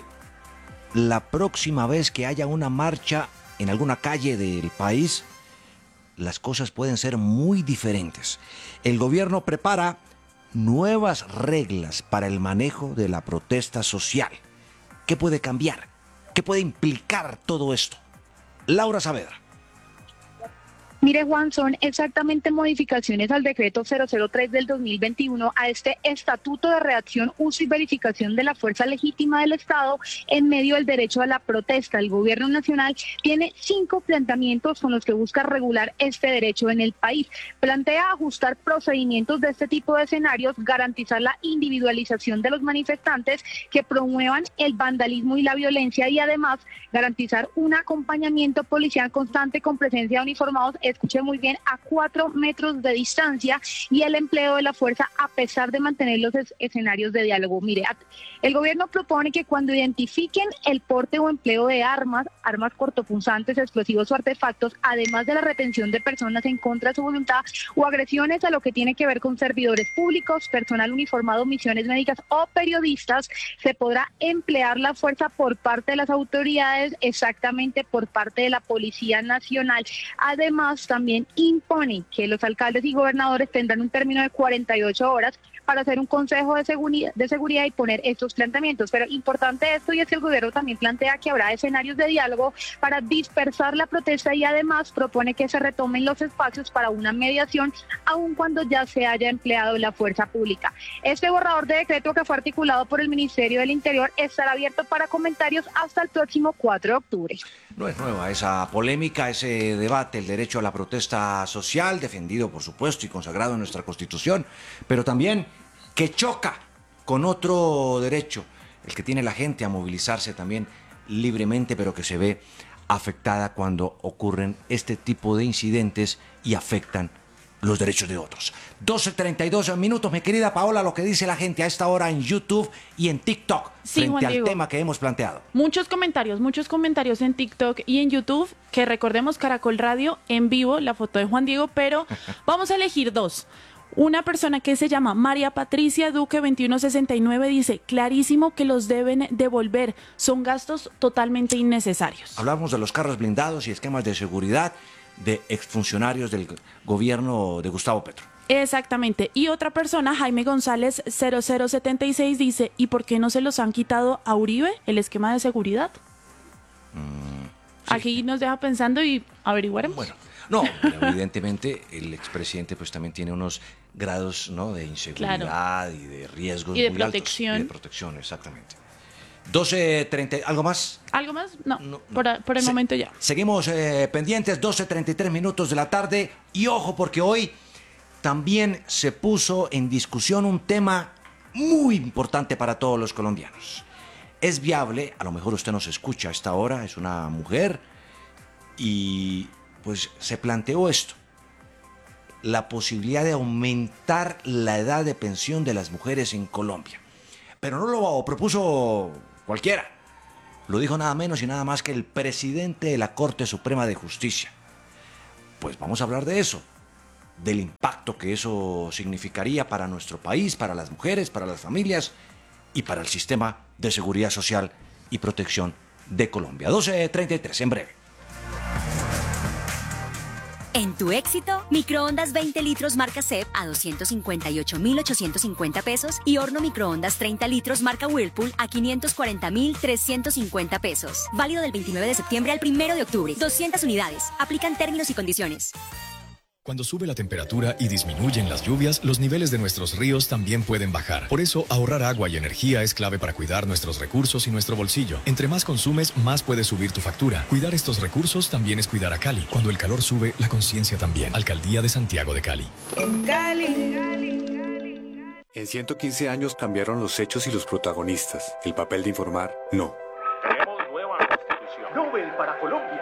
Speaker 3: la próxima vez que haya una marcha en alguna calle del país, las cosas pueden ser muy diferentes. El gobierno prepara nuevas reglas para el manejo de la protesta social. ¿Qué puede cambiar? ¿Qué puede implicar todo esto? Laura Saavedra.
Speaker 24: Mire, Juan, son exactamente modificaciones al decreto cero cero tres del dos mil veintiuno, a este Estatuto de Redacción, Uso y Verificación de la Fuerza Legítima del Estado en medio del derecho a la protesta. El Gobierno Nacional tiene cinco planteamientos con los que busca regular este derecho en el país. Plantea ajustar procedimientos de este tipo de escenarios, garantizar la individualización de los manifestantes que promuevan el vandalismo y la violencia y además garantizar un acompañamiento policial constante con presencia de uniformados, escuché muy bien, a cuatro metros de distancia y el empleo de la fuerza a pesar de mantener los es escenarios de diálogo. Mire, el gobierno propone que cuando identifiquen el porte o empleo de armas, armas cortopunzantes, explosivos o artefactos, además de la retención de personas en contra de su voluntad o agresiones a lo que tiene que ver con servidores públicos, personal uniformado, misiones médicas o periodistas, se podrá emplear la fuerza por parte de las autoridades, exactamente por parte de la Policía Nacional. Además, también impone que los alcaldes y gobernadores tendrán un término de cuarenta y ocho horas para hacer un consejo de seguridad, de seguridad y poner estos planteamientos. Pero importante esto, y es que el gobierno también plantea que habrá escenarios de diálogo para dispersar la protesta y además propone que se retomen los espacios para una mediación, aun cuando ya se haya empleado la fuerza pública. Este borrador de decreto, que fue articulado por el Ministerio del Interior, estará abierto para comentarios hasta el próximo cuatro de octubre.
Speaker 3: No es nueva esa polémica, ese debate, el derecho a la protesta social, defendido por supuesto y consagrado en nuestra Constitución, pero también que choca con otro derecho, el que tiene la gente a movilizarse también libremente, pero que se ve afectada cuando ocurren este tipo de incidentes y afectan los derechos de otros. doce treinta y dos minutos, mi querida Paola, lo que dice la gente a esta hora en YouTube y en TikTok,
Speaker 21: sí,
Speaker 3: frente
Speaker 21: Juan
Speaker 3: al
Speaker 21: Diego,
Speaker 3: tema que hemos planteado.
Speaker 21: Muchos comentarios, muchos comentarios en TikTok y en YouTube, que recordemos Caracol Radio en vivo, la foto de Juan Diego, pero vamos a elegir dos. Una persona que se llama María Patricia Duque veintiuno sesenta y nueve dice, clarísimo que los deben devolver, son gastos totalmente innecesarios.
Speaker 3: Hablamos de los carros blindados y esquemas de seguridad de exfuncionarios del gobierno de Gustavo Petro.
Speaker 21: Exactamente. Y otra persona, Jaime González cero cero setenta y seis, dice, ¿y por qué no se los han quitado a Uribe el esquema de seguridad? Mm, sí. Aquí nos deja pensando y averiguaremos.
Speaker 3: Bueno, no, evidentemente el expresidente pues también tiene unos grados, ¿no?, de inseguridad, claro, y de riesgos
Speaker 21: y de
Speaker 3: muy
Speaker 21: protección.
Speaker 3: altos. Y de protección, exactamente. doce treinta, ¿algo más?
Speaker 21: ¿Algo más? No,
Speaker 3: no, no.
Speaker 21: Por, por el Se, momento ya.
Speaker 3: Seguimos eh, pendientes, doce treinta y tres minutos de la tarde. Y ojo, porque hoy también se puso en discusión un tema muy importante para todos los colombianos. Es viable, a lo mejor usted nos escucha a esta hora, es una mujer y pues se planteó esto, la posibilidad de aumentar la edad de pensión de las mujeres en Colombia. Pero no lo propuso cualquiera, lo dijo nada menos y nada más que el presidente de la Corte Suprema de Justicia. Pues vamos a hablar de eso, del impacto que eso significaría para nuestro país, para las mujeres, para las familias y para el sistema de seguridad social y protección de Colombia. doce treinta y tres, en breve.
Speaker 18: En tu éxito, microondas veinte litros marca C E P a doscientos cincuenta y ocho mil ochocientos cincuenta pesos y horno microondas treinta litros marca Whirlpool a quinientos cuarenta mil trescientos cincuenta pesos. Válido del veintinueve de septiembre al primero de octubre. doscientas unidades. Aplican términos y condiciones.
Speaker 7: Cuando sube la temperatura y disminuyen las lluvias, los niveles de nuestros ríos también pueden bajar. Por eso, ahorrar agua y energía es clave para cuidar nuestros recursos y nuestro bolsillo. Entre más consumes, más puede subir tu factura. Cuidar estos recursos también es cuidar a Cali. Cuando el calor sube, la conciencia también. Alcaldía de Santiago de Cali.
Speaker 14: Cali. En ciento quince años cambiaron los hechos y los protagonistas. El papel de informar, no.
Speaker 15: Tenemos nueva constitución. Nobel para Colombia.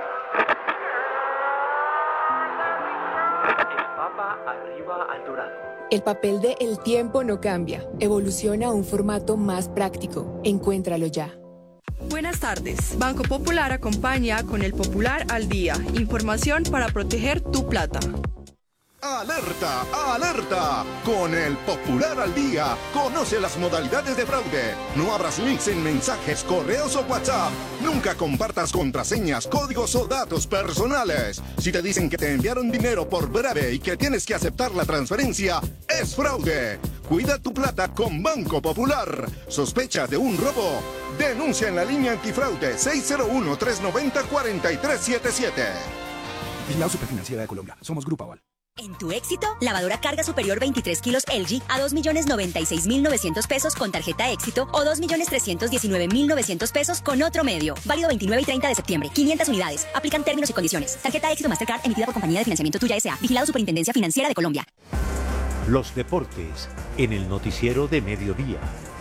Speaker 15: Arriba al dorado.
Speaker 16: El papel de El tiempo no cambia. Evoluciona a un formato más práctico. Encuéntralo ya.
Speaker 8: Buenas tardes. Banco Popular acompaña con el Popular al Día. Información para proteger tu plata.
Speaker 9: ¡Alerta! ¡Alerta! Con el Popular al Día, conoce las modalidades de fraude. No abras links en mensajes, correos o WhatsApp. Nunca compartas contraseñas, códigos o datos personales. Si te dicen que te enviaron dinero por breve y que tienes que aceptar la transferencia, es fraude. Cuida tu plata con Banco Popular. ¿Sospechas de un robo? Denuncia en la línea antifraude seis cero uno, tres nueve cero, cuatro tres siete siete.
Speaker 10: Vigilado Superfinanciera de Colombia. Somos Grupo Aval.
Speaker 18: En tu éxito, lavadora carga superior veintitrés kilos L G a dos millones noventa y seis mil novecientos pesos con tarjeta éxito o dos millones trescientos diecinueve mil novecientos pesos con otro medio. Válido veintinueve y treinta de septiembre. quinientas unidades. Aplican términos y condiciones. Tarjeta éxito Mastercard emitida por Compañía de Financiamiento Tuya S A. Vigilado Superintendencia Financiera de Colombia.
Speaker 4: Los deportes en el noticiero de mediodía.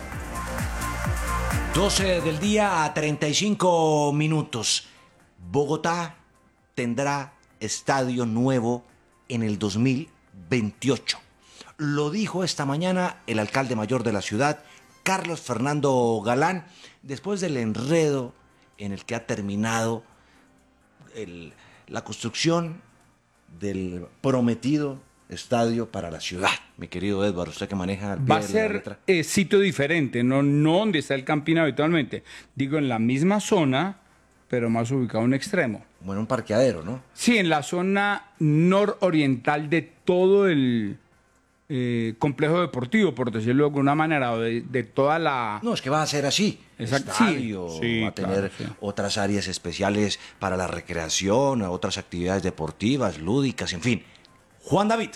Speaker 3: doce del día a treinta y cinco minutos. Bogotá tendrá estadio nuevo en el dos mil veintiocho. Lo dijo esta mañana el alcalde mayor de la ciudad, Carlos Fernando Galán, después del enredo en el que ha terminado el, la construcción del prometido estadio para la ciudad. Mi querido Edward, usted que maneja el pie
Speaker 25: Va a
Speaker 3: de la
Speaker 25: ser
Speaker 3: letra.
Speaker 25: eh, sitio diferente, no, no donde está el Campín habitualmente. Digo, en la misma zona, pero más ubicado en un extremo.
Speaker 3: Bueno, un parqueadero, ¿no?
Speaker 25: Sí, en la zona nororiental de todo el eh, complejo deportivo, por decirlo de alguna manera, o de, de toda la...
Speaker 3: No, es que va a ser así.
Speaker 25: Exacto.
Speaker 3: Estadio,
Speaker 25: Sí, sí,
Speaker 3: va a tener
Speaker 25: claro, sí.
Speaker 3: otras áreas especiales para la recreación, otras actividades deportivas, lúdicas, en fin. Juan David.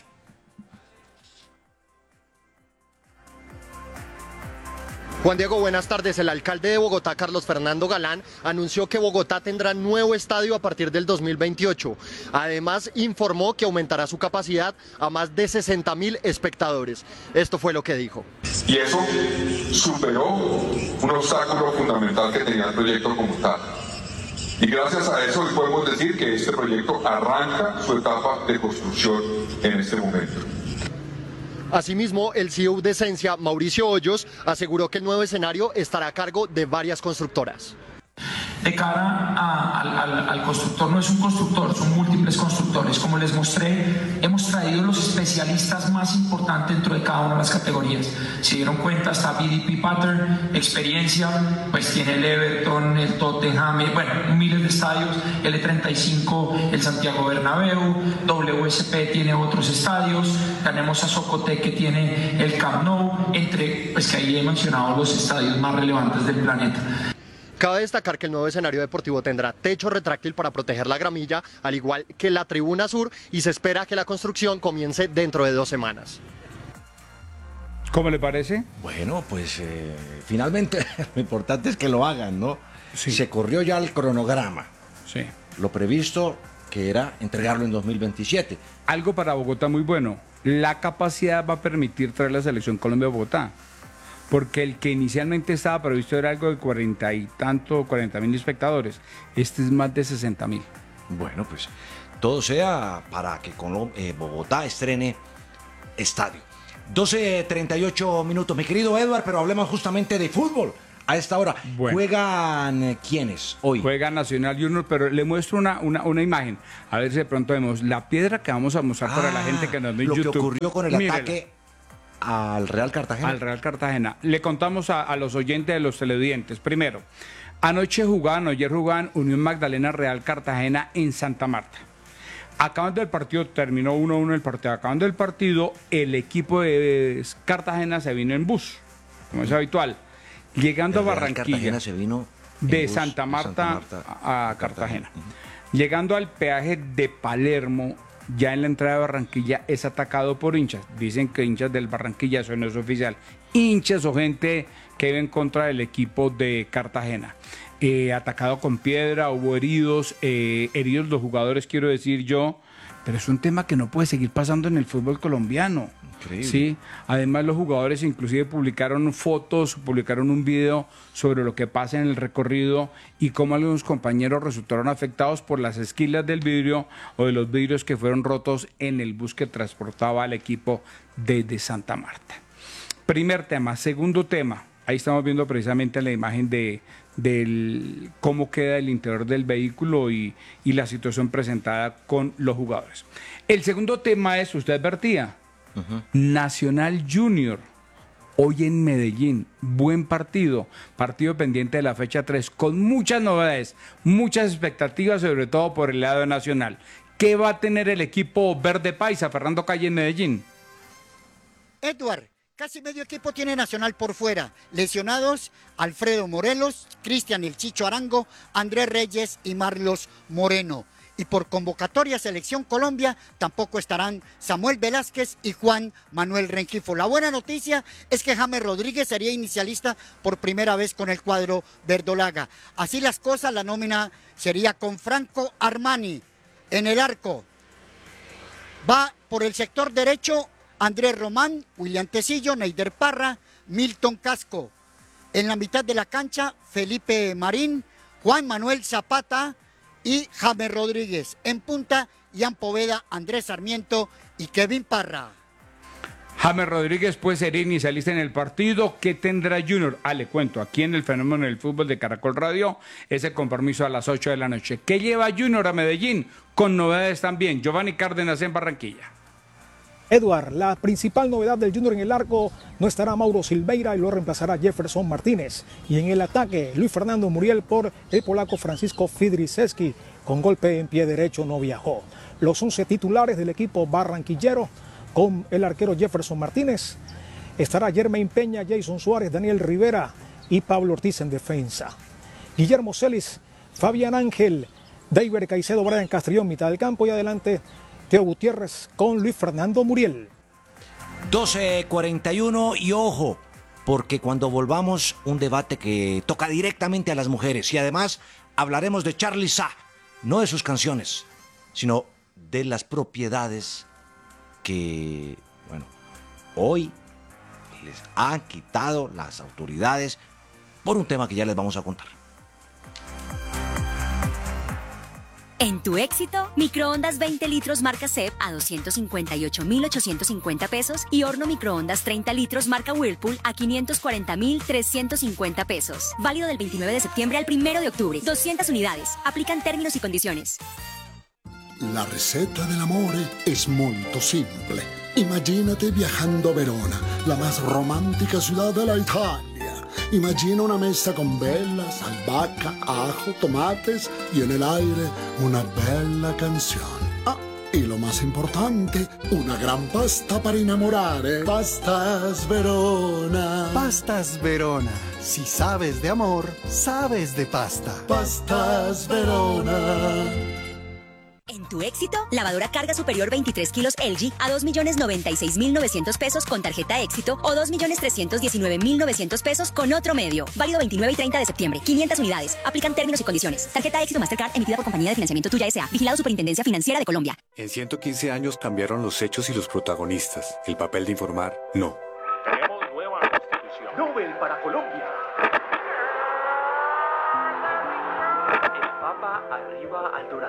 Speaker 26: Juan Diego, buenas tardes. El alcalde de Bogotá, Carlos Fernando Galán, anunció que Bogotá tendrá nuevo estadio a partir del dos mil veintiocho. Además, informó que aumentará su capacidad a más de sesenta mil espectadores. Esto fue lo que dijo.
Speaker 27: Y eso superó un obstáculo fundamental que tenía el proyecto como tal. Y gracias a eso hoy podemos decir que este proyecto arranca su etapa de construcción en este momento.
Speaker 26: Asimismo, el C E O de Esencia, Mauricio Hoyos, aseguró que el nuevo escenario estará a cargo de varias constructoras.
Speaker 28: De cara a, al, al, al constructor, no es un constructor, son múltiples constructores. Como les mostré, hemos traído los especialistas más importantes dentro de cada una de las categorías. Si dieron cuenta, está B D P Pattern, experiencia, pues tiene el Everton, el Tottenham, bueno, miles de estadios, L treinta y cinco, el Santiago Bernabéu, W S P tiene otros estadios, tenemos a Socotec que tiene el Camp Nou, entre, pues que ahí he mencionado los estadios más relevantes del planeta.
Speaker 26: Cabe destacar que el nuevo escenario deportivo tendrá techo retráctil para proteger la gramilla, al igual que la tribuna sur, y se espera que la construcción comience dentro de dos semanas.
Speaker 25: ¿Cómo le parece?
Speaker 3: Bueno, pues eh, finalmente lo importante es que lo hagan, ¿no? Sí. Se corrió ya el cronograma.
Speaker 25: Sí.
Speaker 3: Lo previsto que era entregarlo en dos mil veintisiete.
Speaker 25: Algo para Bogotá muy bueno. La capacidad va a permitir traer la selección Colombia a Bogotá. Porque el que inicialmente estaba previsto era algo de cuarenta y tanto, cuarenta mil espectadores. Este es más de sesenta mil.
Speaker 3: Bueno, pues todo sea para que Colom- eh, Bogotá estrene estadio. doce treinta y ocho minutos, mi querido Edward, pero hablemos justamente de fútbol. A esta hora,
Speaker 25: Bueno.
Speaker 3: ¿juegan eh, quiénes hoy?
Speaker 25: Juega Nacional Junior, pero le muestro una, una, una imagen. A ver si de pronto vemos la piedra que vamos a mostrar para la gente que nos ve en
Speaker 3: Lo
Speaker 25: YouTube.
Speaker 3: que ocurrió con el
Speaker 25: Mírela.
Speaker 3: ataque al Real Cartagena.
Speaker 25: Al Real Cartagena. Le contamos a, a los oyentes de los televidentes. Primero, anoche jugaban, ayer jugaban Unión Magdalena Real Cartagena en Santa Marta. Acabando el partido, terminó uno a uno el partido. Acabando el partido, el equipo de Cartagena se vino en bus, como es habitual. Llegando
Speaker 3: El
Speaker 25: a
Speaker 3: Real
Speaker 25: Barranquilla.
Speaker 3: Cartagena se vino en
Speaker 25: de
Speaker 3: bus
Speaker 25: Santa
Speaker 3: de
Speaker 25: Marta,
Speaker 3: Santa Marta
Speaker 25: a, a Cartagena. Llegando al peaje de Palermo, ya en la entrada de Barranquilla es atacado por hinchas. Dicen que hinchas del Barranquilla, eso no es oficial. Hinchas o gente que iba en contra del equipo de Cartagena. Eh, atacado con piedra, hubo heridos, eh, heridos los jugadores, quiero decir yo, pero es un tema que no puede seguir pasando en el fútbol colombiano.
Speaker 3: Increíble.
Speaker 25: Sí, además los jugadores inclusive publicaron fotos, publicaron un video sobre lo que pasa en el recorrido y cómo algunos compañeros resultaron afectados por las esquilas del vidrio o de los vidrios que fueron rotos en el bus que transportaba al equipo desde Santa Marta. Primer tema. Segundo tema, ahí estamos viendo precisamente la imagen de del cómo queda el interior del vehículo y, y la situación presentada con los jugadores. El segundo tema es, usted advertía, uh-huh. Nacional Junior, hoy en Medellín, buen partido, partido pendiente de la fecha tres, con muchas novedades, muchas expectativas, sobre todo por el lado nacional. ¿Qué va a tener el equipo verde paisa, Fernando Calle, en Medellín?
Speaker 2: Edward, casi medio equipo tiene Nacional por fuera. Lesionados, Alfredo Morelos, Cristian El Chicho Arango, Andrés Reyes y Marlos Moreno. Y por convocatoria Selección Colombia tampoco estarán Samuel Velázquez y Juan Manuel Rengifo. La buena noticia es que James Rodríguez sería inicialista por primera vez con el cuadro verdolaga. Así las cosas, la nómina sería con Franco Armani en el arco. Va por el sector derecho Andrés Román, William Tecillo, Neider Parra, Milton Casco. En la mitad de la cancha, Felipe Marín, Juan Manuel Zapata y James Rodríguez. En punta, Ian Poveda, Andrés Sarmiento y Kevin Parra.
Speaker 25: James Rodríguez puede ser inicialista en el partido. ¿Qué tendrá Junior? Ah, le cuento, aquí en el Fenómeno del Fútbol de Caracol Radio, ese compromiso a las ocho de la noche. ¿Qué lleva Junior a Medellín? Con novedades también. Giovanni Cárdenas en Barranquilla.
Speaker 11: Edward, la principal novedad del Junior en el arco, no estará Mauro Silveira y lo reemplazará Jefferson Martínez. Y en el ataque, Luis Fernando Muriel por el polaco Francisco Fidriszewski, con golpe en pie derecho no viajó. Los once titulares del equipo barranquillero, con el arquero Jefferson Martínez, estará Jermaine Peña, Jason Suárez, Daniel Rivera y Pablo Ortiz en defensa. Guillermo Celis, Fabián Ángel, David Caicedo, Brian Castrillón, mitad del campo y adelante Teo Gutiérrez con Luis Fernando Muriel.
Speaker 3: doce cuarenta y uno y ojo, porque cuando volvamos un debate que toca directamente a las mujeres y además hablaremos de Charly Sa, no de sus canciones, sino de las propiedades que, bueno, hoy les han quitado las autoridades por un tema que ya les vamos a contar.
Speaker 18: En tu éxito, microondas veinte litros marca C E P a doscientos cincuenta y ocho mil ochocientos cincuenta pesos y horno microondas treinta litros marca Whirlpool a quinientos cuarenta mil trescientos cincuenta pesos. Válido del veintinueve de septiembre al primero de octubre. doscientas unidades. Aplican términos y condiciones.
Speaker 12: La receta del amore es molto simple. Imagínate viajando a Verona, la más romántica ciudad de la Italia. Imagina una mesa con velas, albahaca, ajo, tomates y en el aire una bella canción. Ah, y lo más importante, una gran pasta para enamorare. Pastas Verona.
Speaker 13: Pastas Verona. Si sabes de amor, sabes de pasta.
Speaker 12: Pastas Verona.
Speaker 18: En tu éxito, lavadora carga superior veintitrés kilos L G a dos millones noventa y seis mil novecientos pesos con tarjeta éxito o dos millones trescientos diecinueve mil novecientos pesos con otro medio. Válido veintinueve y treinta de septiembre. quinientas unidades. Aplican términos y condiciones. Tarjeta éxito Mastercard emitida por Compañía de Financiamiento Tuya S A. Vigilado Superintendencia Financiera de Colombia.
Speaker 14: En ciento quince años cambiaron los hechos y los protagonistas. El papel de informar, no.
Speaker 15: Tenemos nueva constitución. Nobel para Colombia. El Papa arriba al Dorado.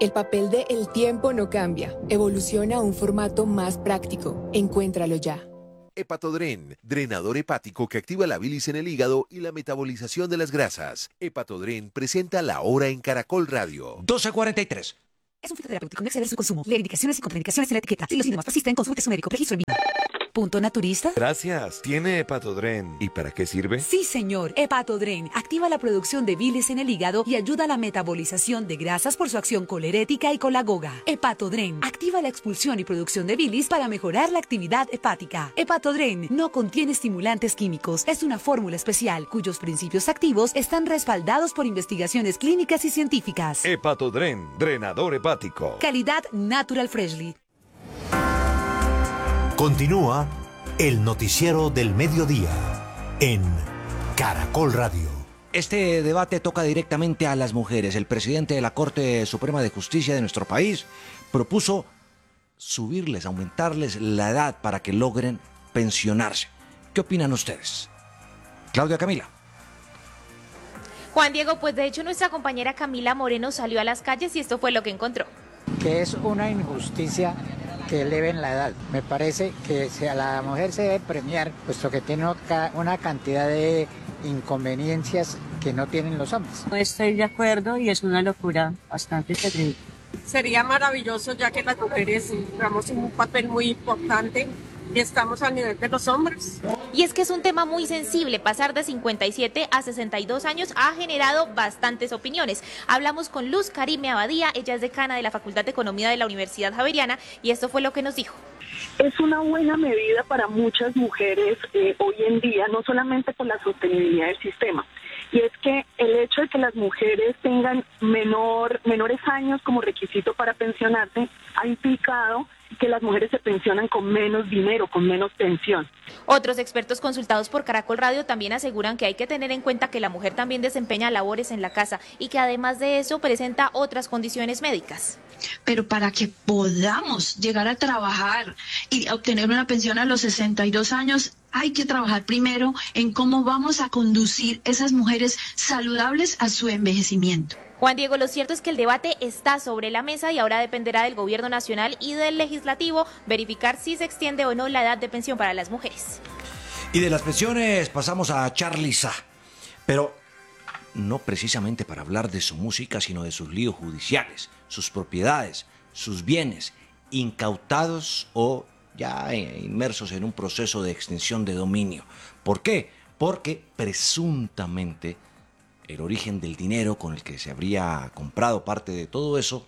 Speaker 16: El papel de El tiempo no cambia. Evoluciona a un formato más práctico. Encuéntralo ya.
Speaker 1: Hepatodren, drenador hepático que activa la bilis en el hígado y la metabolización de las grasas. Hepatodren presenta La Hora en Caracol Radio.
Speaker 3: doce cuarenta y tres.
Speaker 5: Es un fitoterapéutico, no exceder su consumo. Leer indicaciones y contraindicaciones en la etiqueta. Si los síntomas persisten, consulte a su médico. Registro en vivo. ¿Punto naturista?
Speaker 6: Gracias. ¿Tiene Hepatodren? ¿Y para qué sirve?
Speaker 5: Sí, señor. Hepatodren activa la producción de bilis en el hígado y ayuda a la metabolización de grasas por su acción colerética y colagoga. Hepatodren activa la expulsión y producción de bilis para mejorar la actividad hepática. Hepatodren no contiene estimulantes químicos. Es una fórmula especial cuyos principios activos están respaldados por investigaciones clínicas y científicas.
Speaker 6: Hepatodren, drenador hepático.
Speaker 5: Calidad Natural Freshly.
Speaker 4: Continúa el noticiero del mediodía en Caracol Radio.
Speaker 3: Este debate toca directamente a las mujeres. El presidente de la Corte Suprema de Justicia de nuestro país propuso subirles, aumentarles la edad para que logren pensionarse. ¿Qué opinan ustedes? Claudia Camila.
Speaker 17: Juan Diego, pues de hecho nuestra compañera Camila Moreno salió a las calles y esto fue lo que encontró.
Speaker 19: Que es una injusticia que eleven la edad. Me parece que a la mujer se debe premiar, puesto que tiene una cantidad de inconveniencias que no tienen los hombres.
Speaker 20: No estoy de acuerdo y es una locura bastante terrible.
Speaker 22: Sería maravilloso, ya que las mujeres jugamos un papel muy importante y estamos al nivel de los hombres.
Speaker 17: Y es que es un tema muy sensible. Pasar de cincuenta y siete a sesenta y dos años ha generado bastantes opiniones. Hablamos con Luz Karime Abadía, ella es decana de la Facultad de Economía de la Universidad Javeriana y esto fue lo que nos dijo.
Speaker 23: Es una buena medida para muchas mujeres eh, hoy en día, no solamente por la sostenibilidad del sistema. Y es que el hecho de que las mujeres tengan menor, menores años como requisito para pensionarse ha implicado que las mujeres se pensionan con menos dinero, con menos pensión.
Speaker 17: Otros expertos consultados por Caracol Radio también aseguran que hay que tener en cuenta que la mujer también desempeña labores en la casa y que además de eso presenta otras condiciones médicas.
Speaker 29: Pero para que podamos llegar a trabajar y obtener una pensión a los sesenta y dos años, hay que trabajar primero en cómo vamos a conducir esas mujeres saludables a su envejecimiento.
Speaker 17: Juan Diego, lo cierto es que el debate está sobre la mesa y ahora dependerá del gobierno nacional y del legislativo verificar si se extiende o no la edad de pensión para las mujeres.
Speaker 3: Y de las pensiones pasamos a Charly Sa, pero no precisamente para hablar de su música, sino de sus líos judiciales, sus propiedades, sus bienes, incautados o ya inmersos en un proceso de extinción de dominio. ¿Por qué? Porque presuntamente el origen del dinero con el que se habría comprado parte de todo eso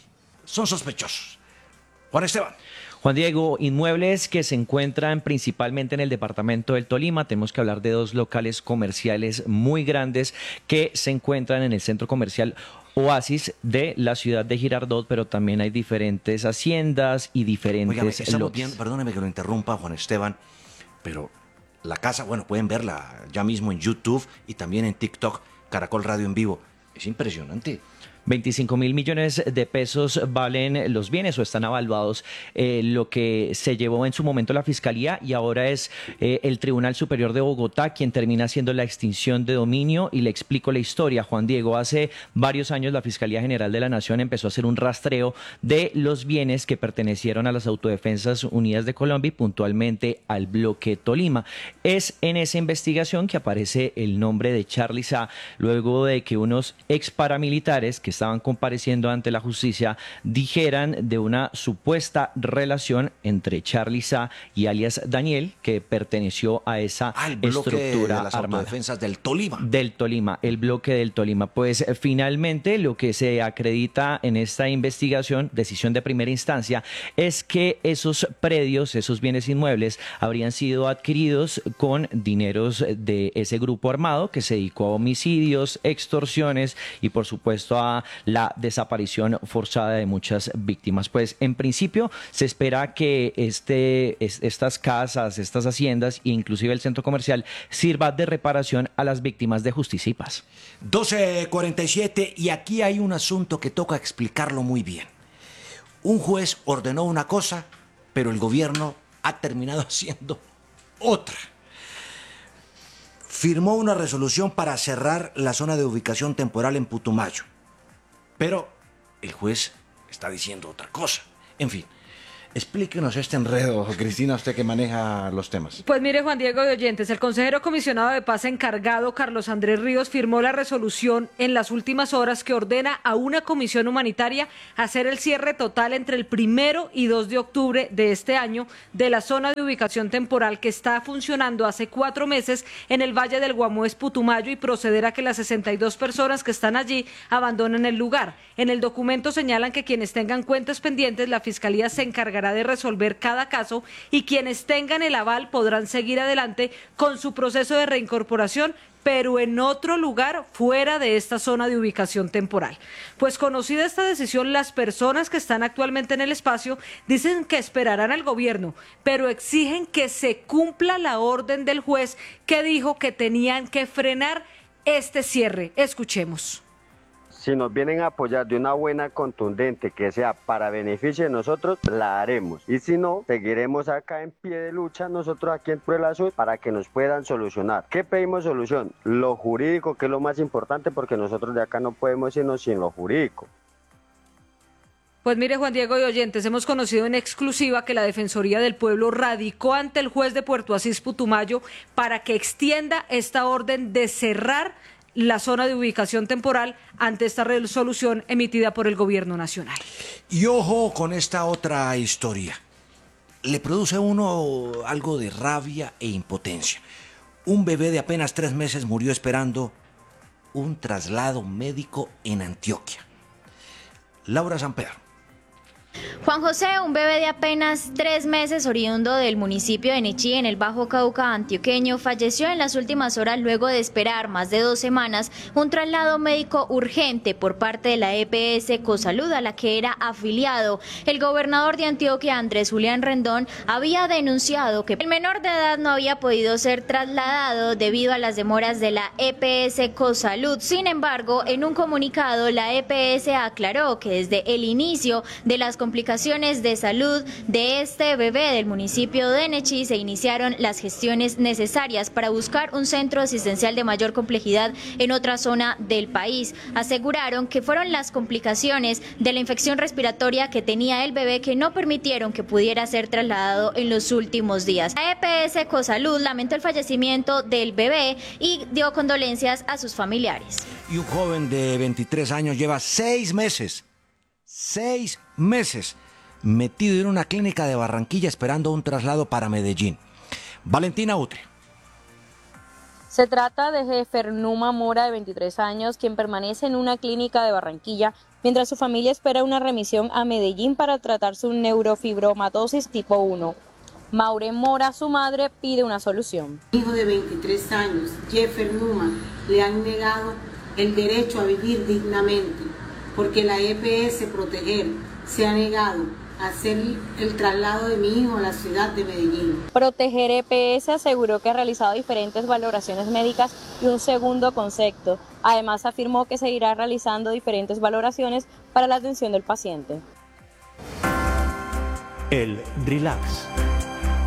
Speaker 3: son sospechosos. Juan Esteban.
Speaker 30: Juan Diego, inmuebles que se encuentran principalmente en el departamento del Tolima. Tenemos que hablar de dos locales comerciales muy grandes que se encuentran en el centro comercial Oasis de la ciudad de Girardot, pero también hay diferentes haciendas y diferentes
Speaker 3: Óigame, estamos
Speaker 30: lotes.
Speaker 3: viendo, perdóneme que lo interrumpa, Juan Esteban, pero la casa, bueno, pueden verla ya mismo en YouTube y también en TikTok, Caracol Radio en vivo. Es impresionante.
Speaker 30: veinticinco mil millones de pesos valen los bienes o están avaluados eh, lo que se llevó en su momento la Fiscalía y ahora es eh, el Tribunal Superior de Bogotá quien termina haciendo la extinción de dominio y le explico la historia. Juan Diego, hace varios años la Fiscalía General de la Nación empezó a hacer un rastreo de los bienes que pertenecieron a las Autodefensas Unidas de Colombia y puntualmente al bloque Tolima. Es en esa investigación que aparece el nombre de Charly Sa luego de que unos ex paramilitares que estaban compareciendo ante la justicia dijeran de una supuesta relación entre Charly Sa y alias Daniel, que perteneció a esa
Speaker 3: ah, el bloque
Speaker 30: estructura
Speaker 3: de las
Speaker 30: armada.
Speaker 3: Autodefensas del Tolima.
Speaker 30: Del Tolima, el bloque del Tolima. Pues finalmente lo que se acredita en esta investigación, decisión de primera instancia, es que esos predios, esos bienes inmuebles, habrían sido adquiridos con dineros de ese grupo armado que se dedicó a homicidios, extorsiones y por supuesto a la desaparición forzada de muchas víctimas. Pues en principio se espera que este, estas casas, estas haciendas e inclusive el centro comercial sirva de reparación a las víctimas de Justicia y Paz.
Speaker 3: doce cuarenta y siete y aquí hay un asunto que toca explicarlo muy bien. Un juez ordenó una cosa, pero el gobierno ha terminado haciendo otra. Firmó una resolución para cerrar la zona de ubicación temporal en Putumayo. Pero el juez está diciendo otra cosa. En fin, explíquenos este enredo, Cristina, usted que maneja los temas.
Speaker 2: Pues mire, Juan Diego y oyentes, el consejero comisionado de paz encargado, Carlos Andrés Ríos, firmó la resolución en las últimas horas que ordena a una comisión humanitaria hacer el cierre total entre el primero y dos de octubre de este año de la zona de ubicación temporal que está funcionando hace cuatro meses en el Valle del Guamués, Putumayo, y proceder a que las sesenta y dos personas que están allí abandonen el lugar. En el documento señalan que quienes tengan cuentas pendientes, la Fiscalía se encargará de resolver cada caso y quienes tengan el aval podrán seguir adelante con su proceso de reincorporación, pero en otro lugar fuera de esta zona de ubicación temporal. Pues conocida esta decisión, las personas que están actualmente en el espacio dicen que esperarán al gobierno, pero exigen que se cumpla la orden del juez que dijo que tenían que frenar este cierre. Escuchemos.
Speaker 7: Si nos vienen a apoyar de una buena contundente que sea para beneficio de nosotros, la haremos. Y si no, seguiremos acá en pie de lucha nosotros aquí en Puebla Azul para que nos puedan solucionar. ¿Qué pedimos solución? Lo jurídico, que es lo más importante, porque nosotros de acá no podemos irnos sin lo jurídico.
Speaker 2: Pues mire, Juan Diego y oyentes, hemos conocido en exclusiva que la Defensoría del Pueblo radicó ante el juez de Puerto Asís, Putumayo, para que extienda esta orden de cerrar la zona de ubicación temporal ante esta resolución emitida por el gobierno nacional.
Speaker 3: Y ojo con esta otra historia. Le produce a uno algo de rabia e impotencia. Un bebé de apenas tres meses murió esperando un traslado médico en Antioquia. Laura Sanpedro.
Speaker 8: Juan José, un bebé de apenas tres meses oriundo del municipio de Nechí, en el Bajo Cauca antioqueño, falleció en las últimas horas luego de esperar más de dos semanas un traslado médico urgente por parte de la E P S Cosalud, a la que era afiliado. El gobernador de Antioquia, Andrés Julián Rendón, había denunciado que el menor de edad no había podido ser trasladado debido a las demoras de la E P S Cosalud. Sin embargo, en un comunicado, la E P S aclaró que desde el inicio de las complicaciones de salud de este bebé del municipio de Nechí se iniciaron las gestiones necesarias para buscar un centro asistencial de mayor complejidad en otra zona del país. Aseguraron que fueron las complicaciones de la infección respiratoria que tenía el bebé que no permitieron que pudiera ser trasladado en los últimos días. La E P S Cosalud lamentó el fallecimiento del bebé y dio condolencias a sus familiares.
Speaker 3: Y un joven de veintitrés años lleva seis meses Seis meses metido en una clínica de Barranquilla esperando un traslado para Medellín. Valentina Utre.
Speaker 9: Se trata de Jefernuma Mora, de veintitrés años, quien permanece en una clínica de Barranquilla mientras su familia espera una remisión a Medellín para tratar su neurofibromatosis tipo uno. Maure Mora, su madre, pide una solución.
Speaker 10: Hijo de veintitrés años, Jefernuma, le han negado el derecho a vivir dignamente, porque la E P S Proteger se ha negado a hacer el traslado de mi hijo a la ciudad de Medellín.
Speaker 9: Proteger E P S aseguró que ha realizado diferentes valoraciones médicas y un segundo concepto. Además, afirmó que seguirá realizando diferentes valoraciones para la atención del paciente.
Speaker 4: El relax.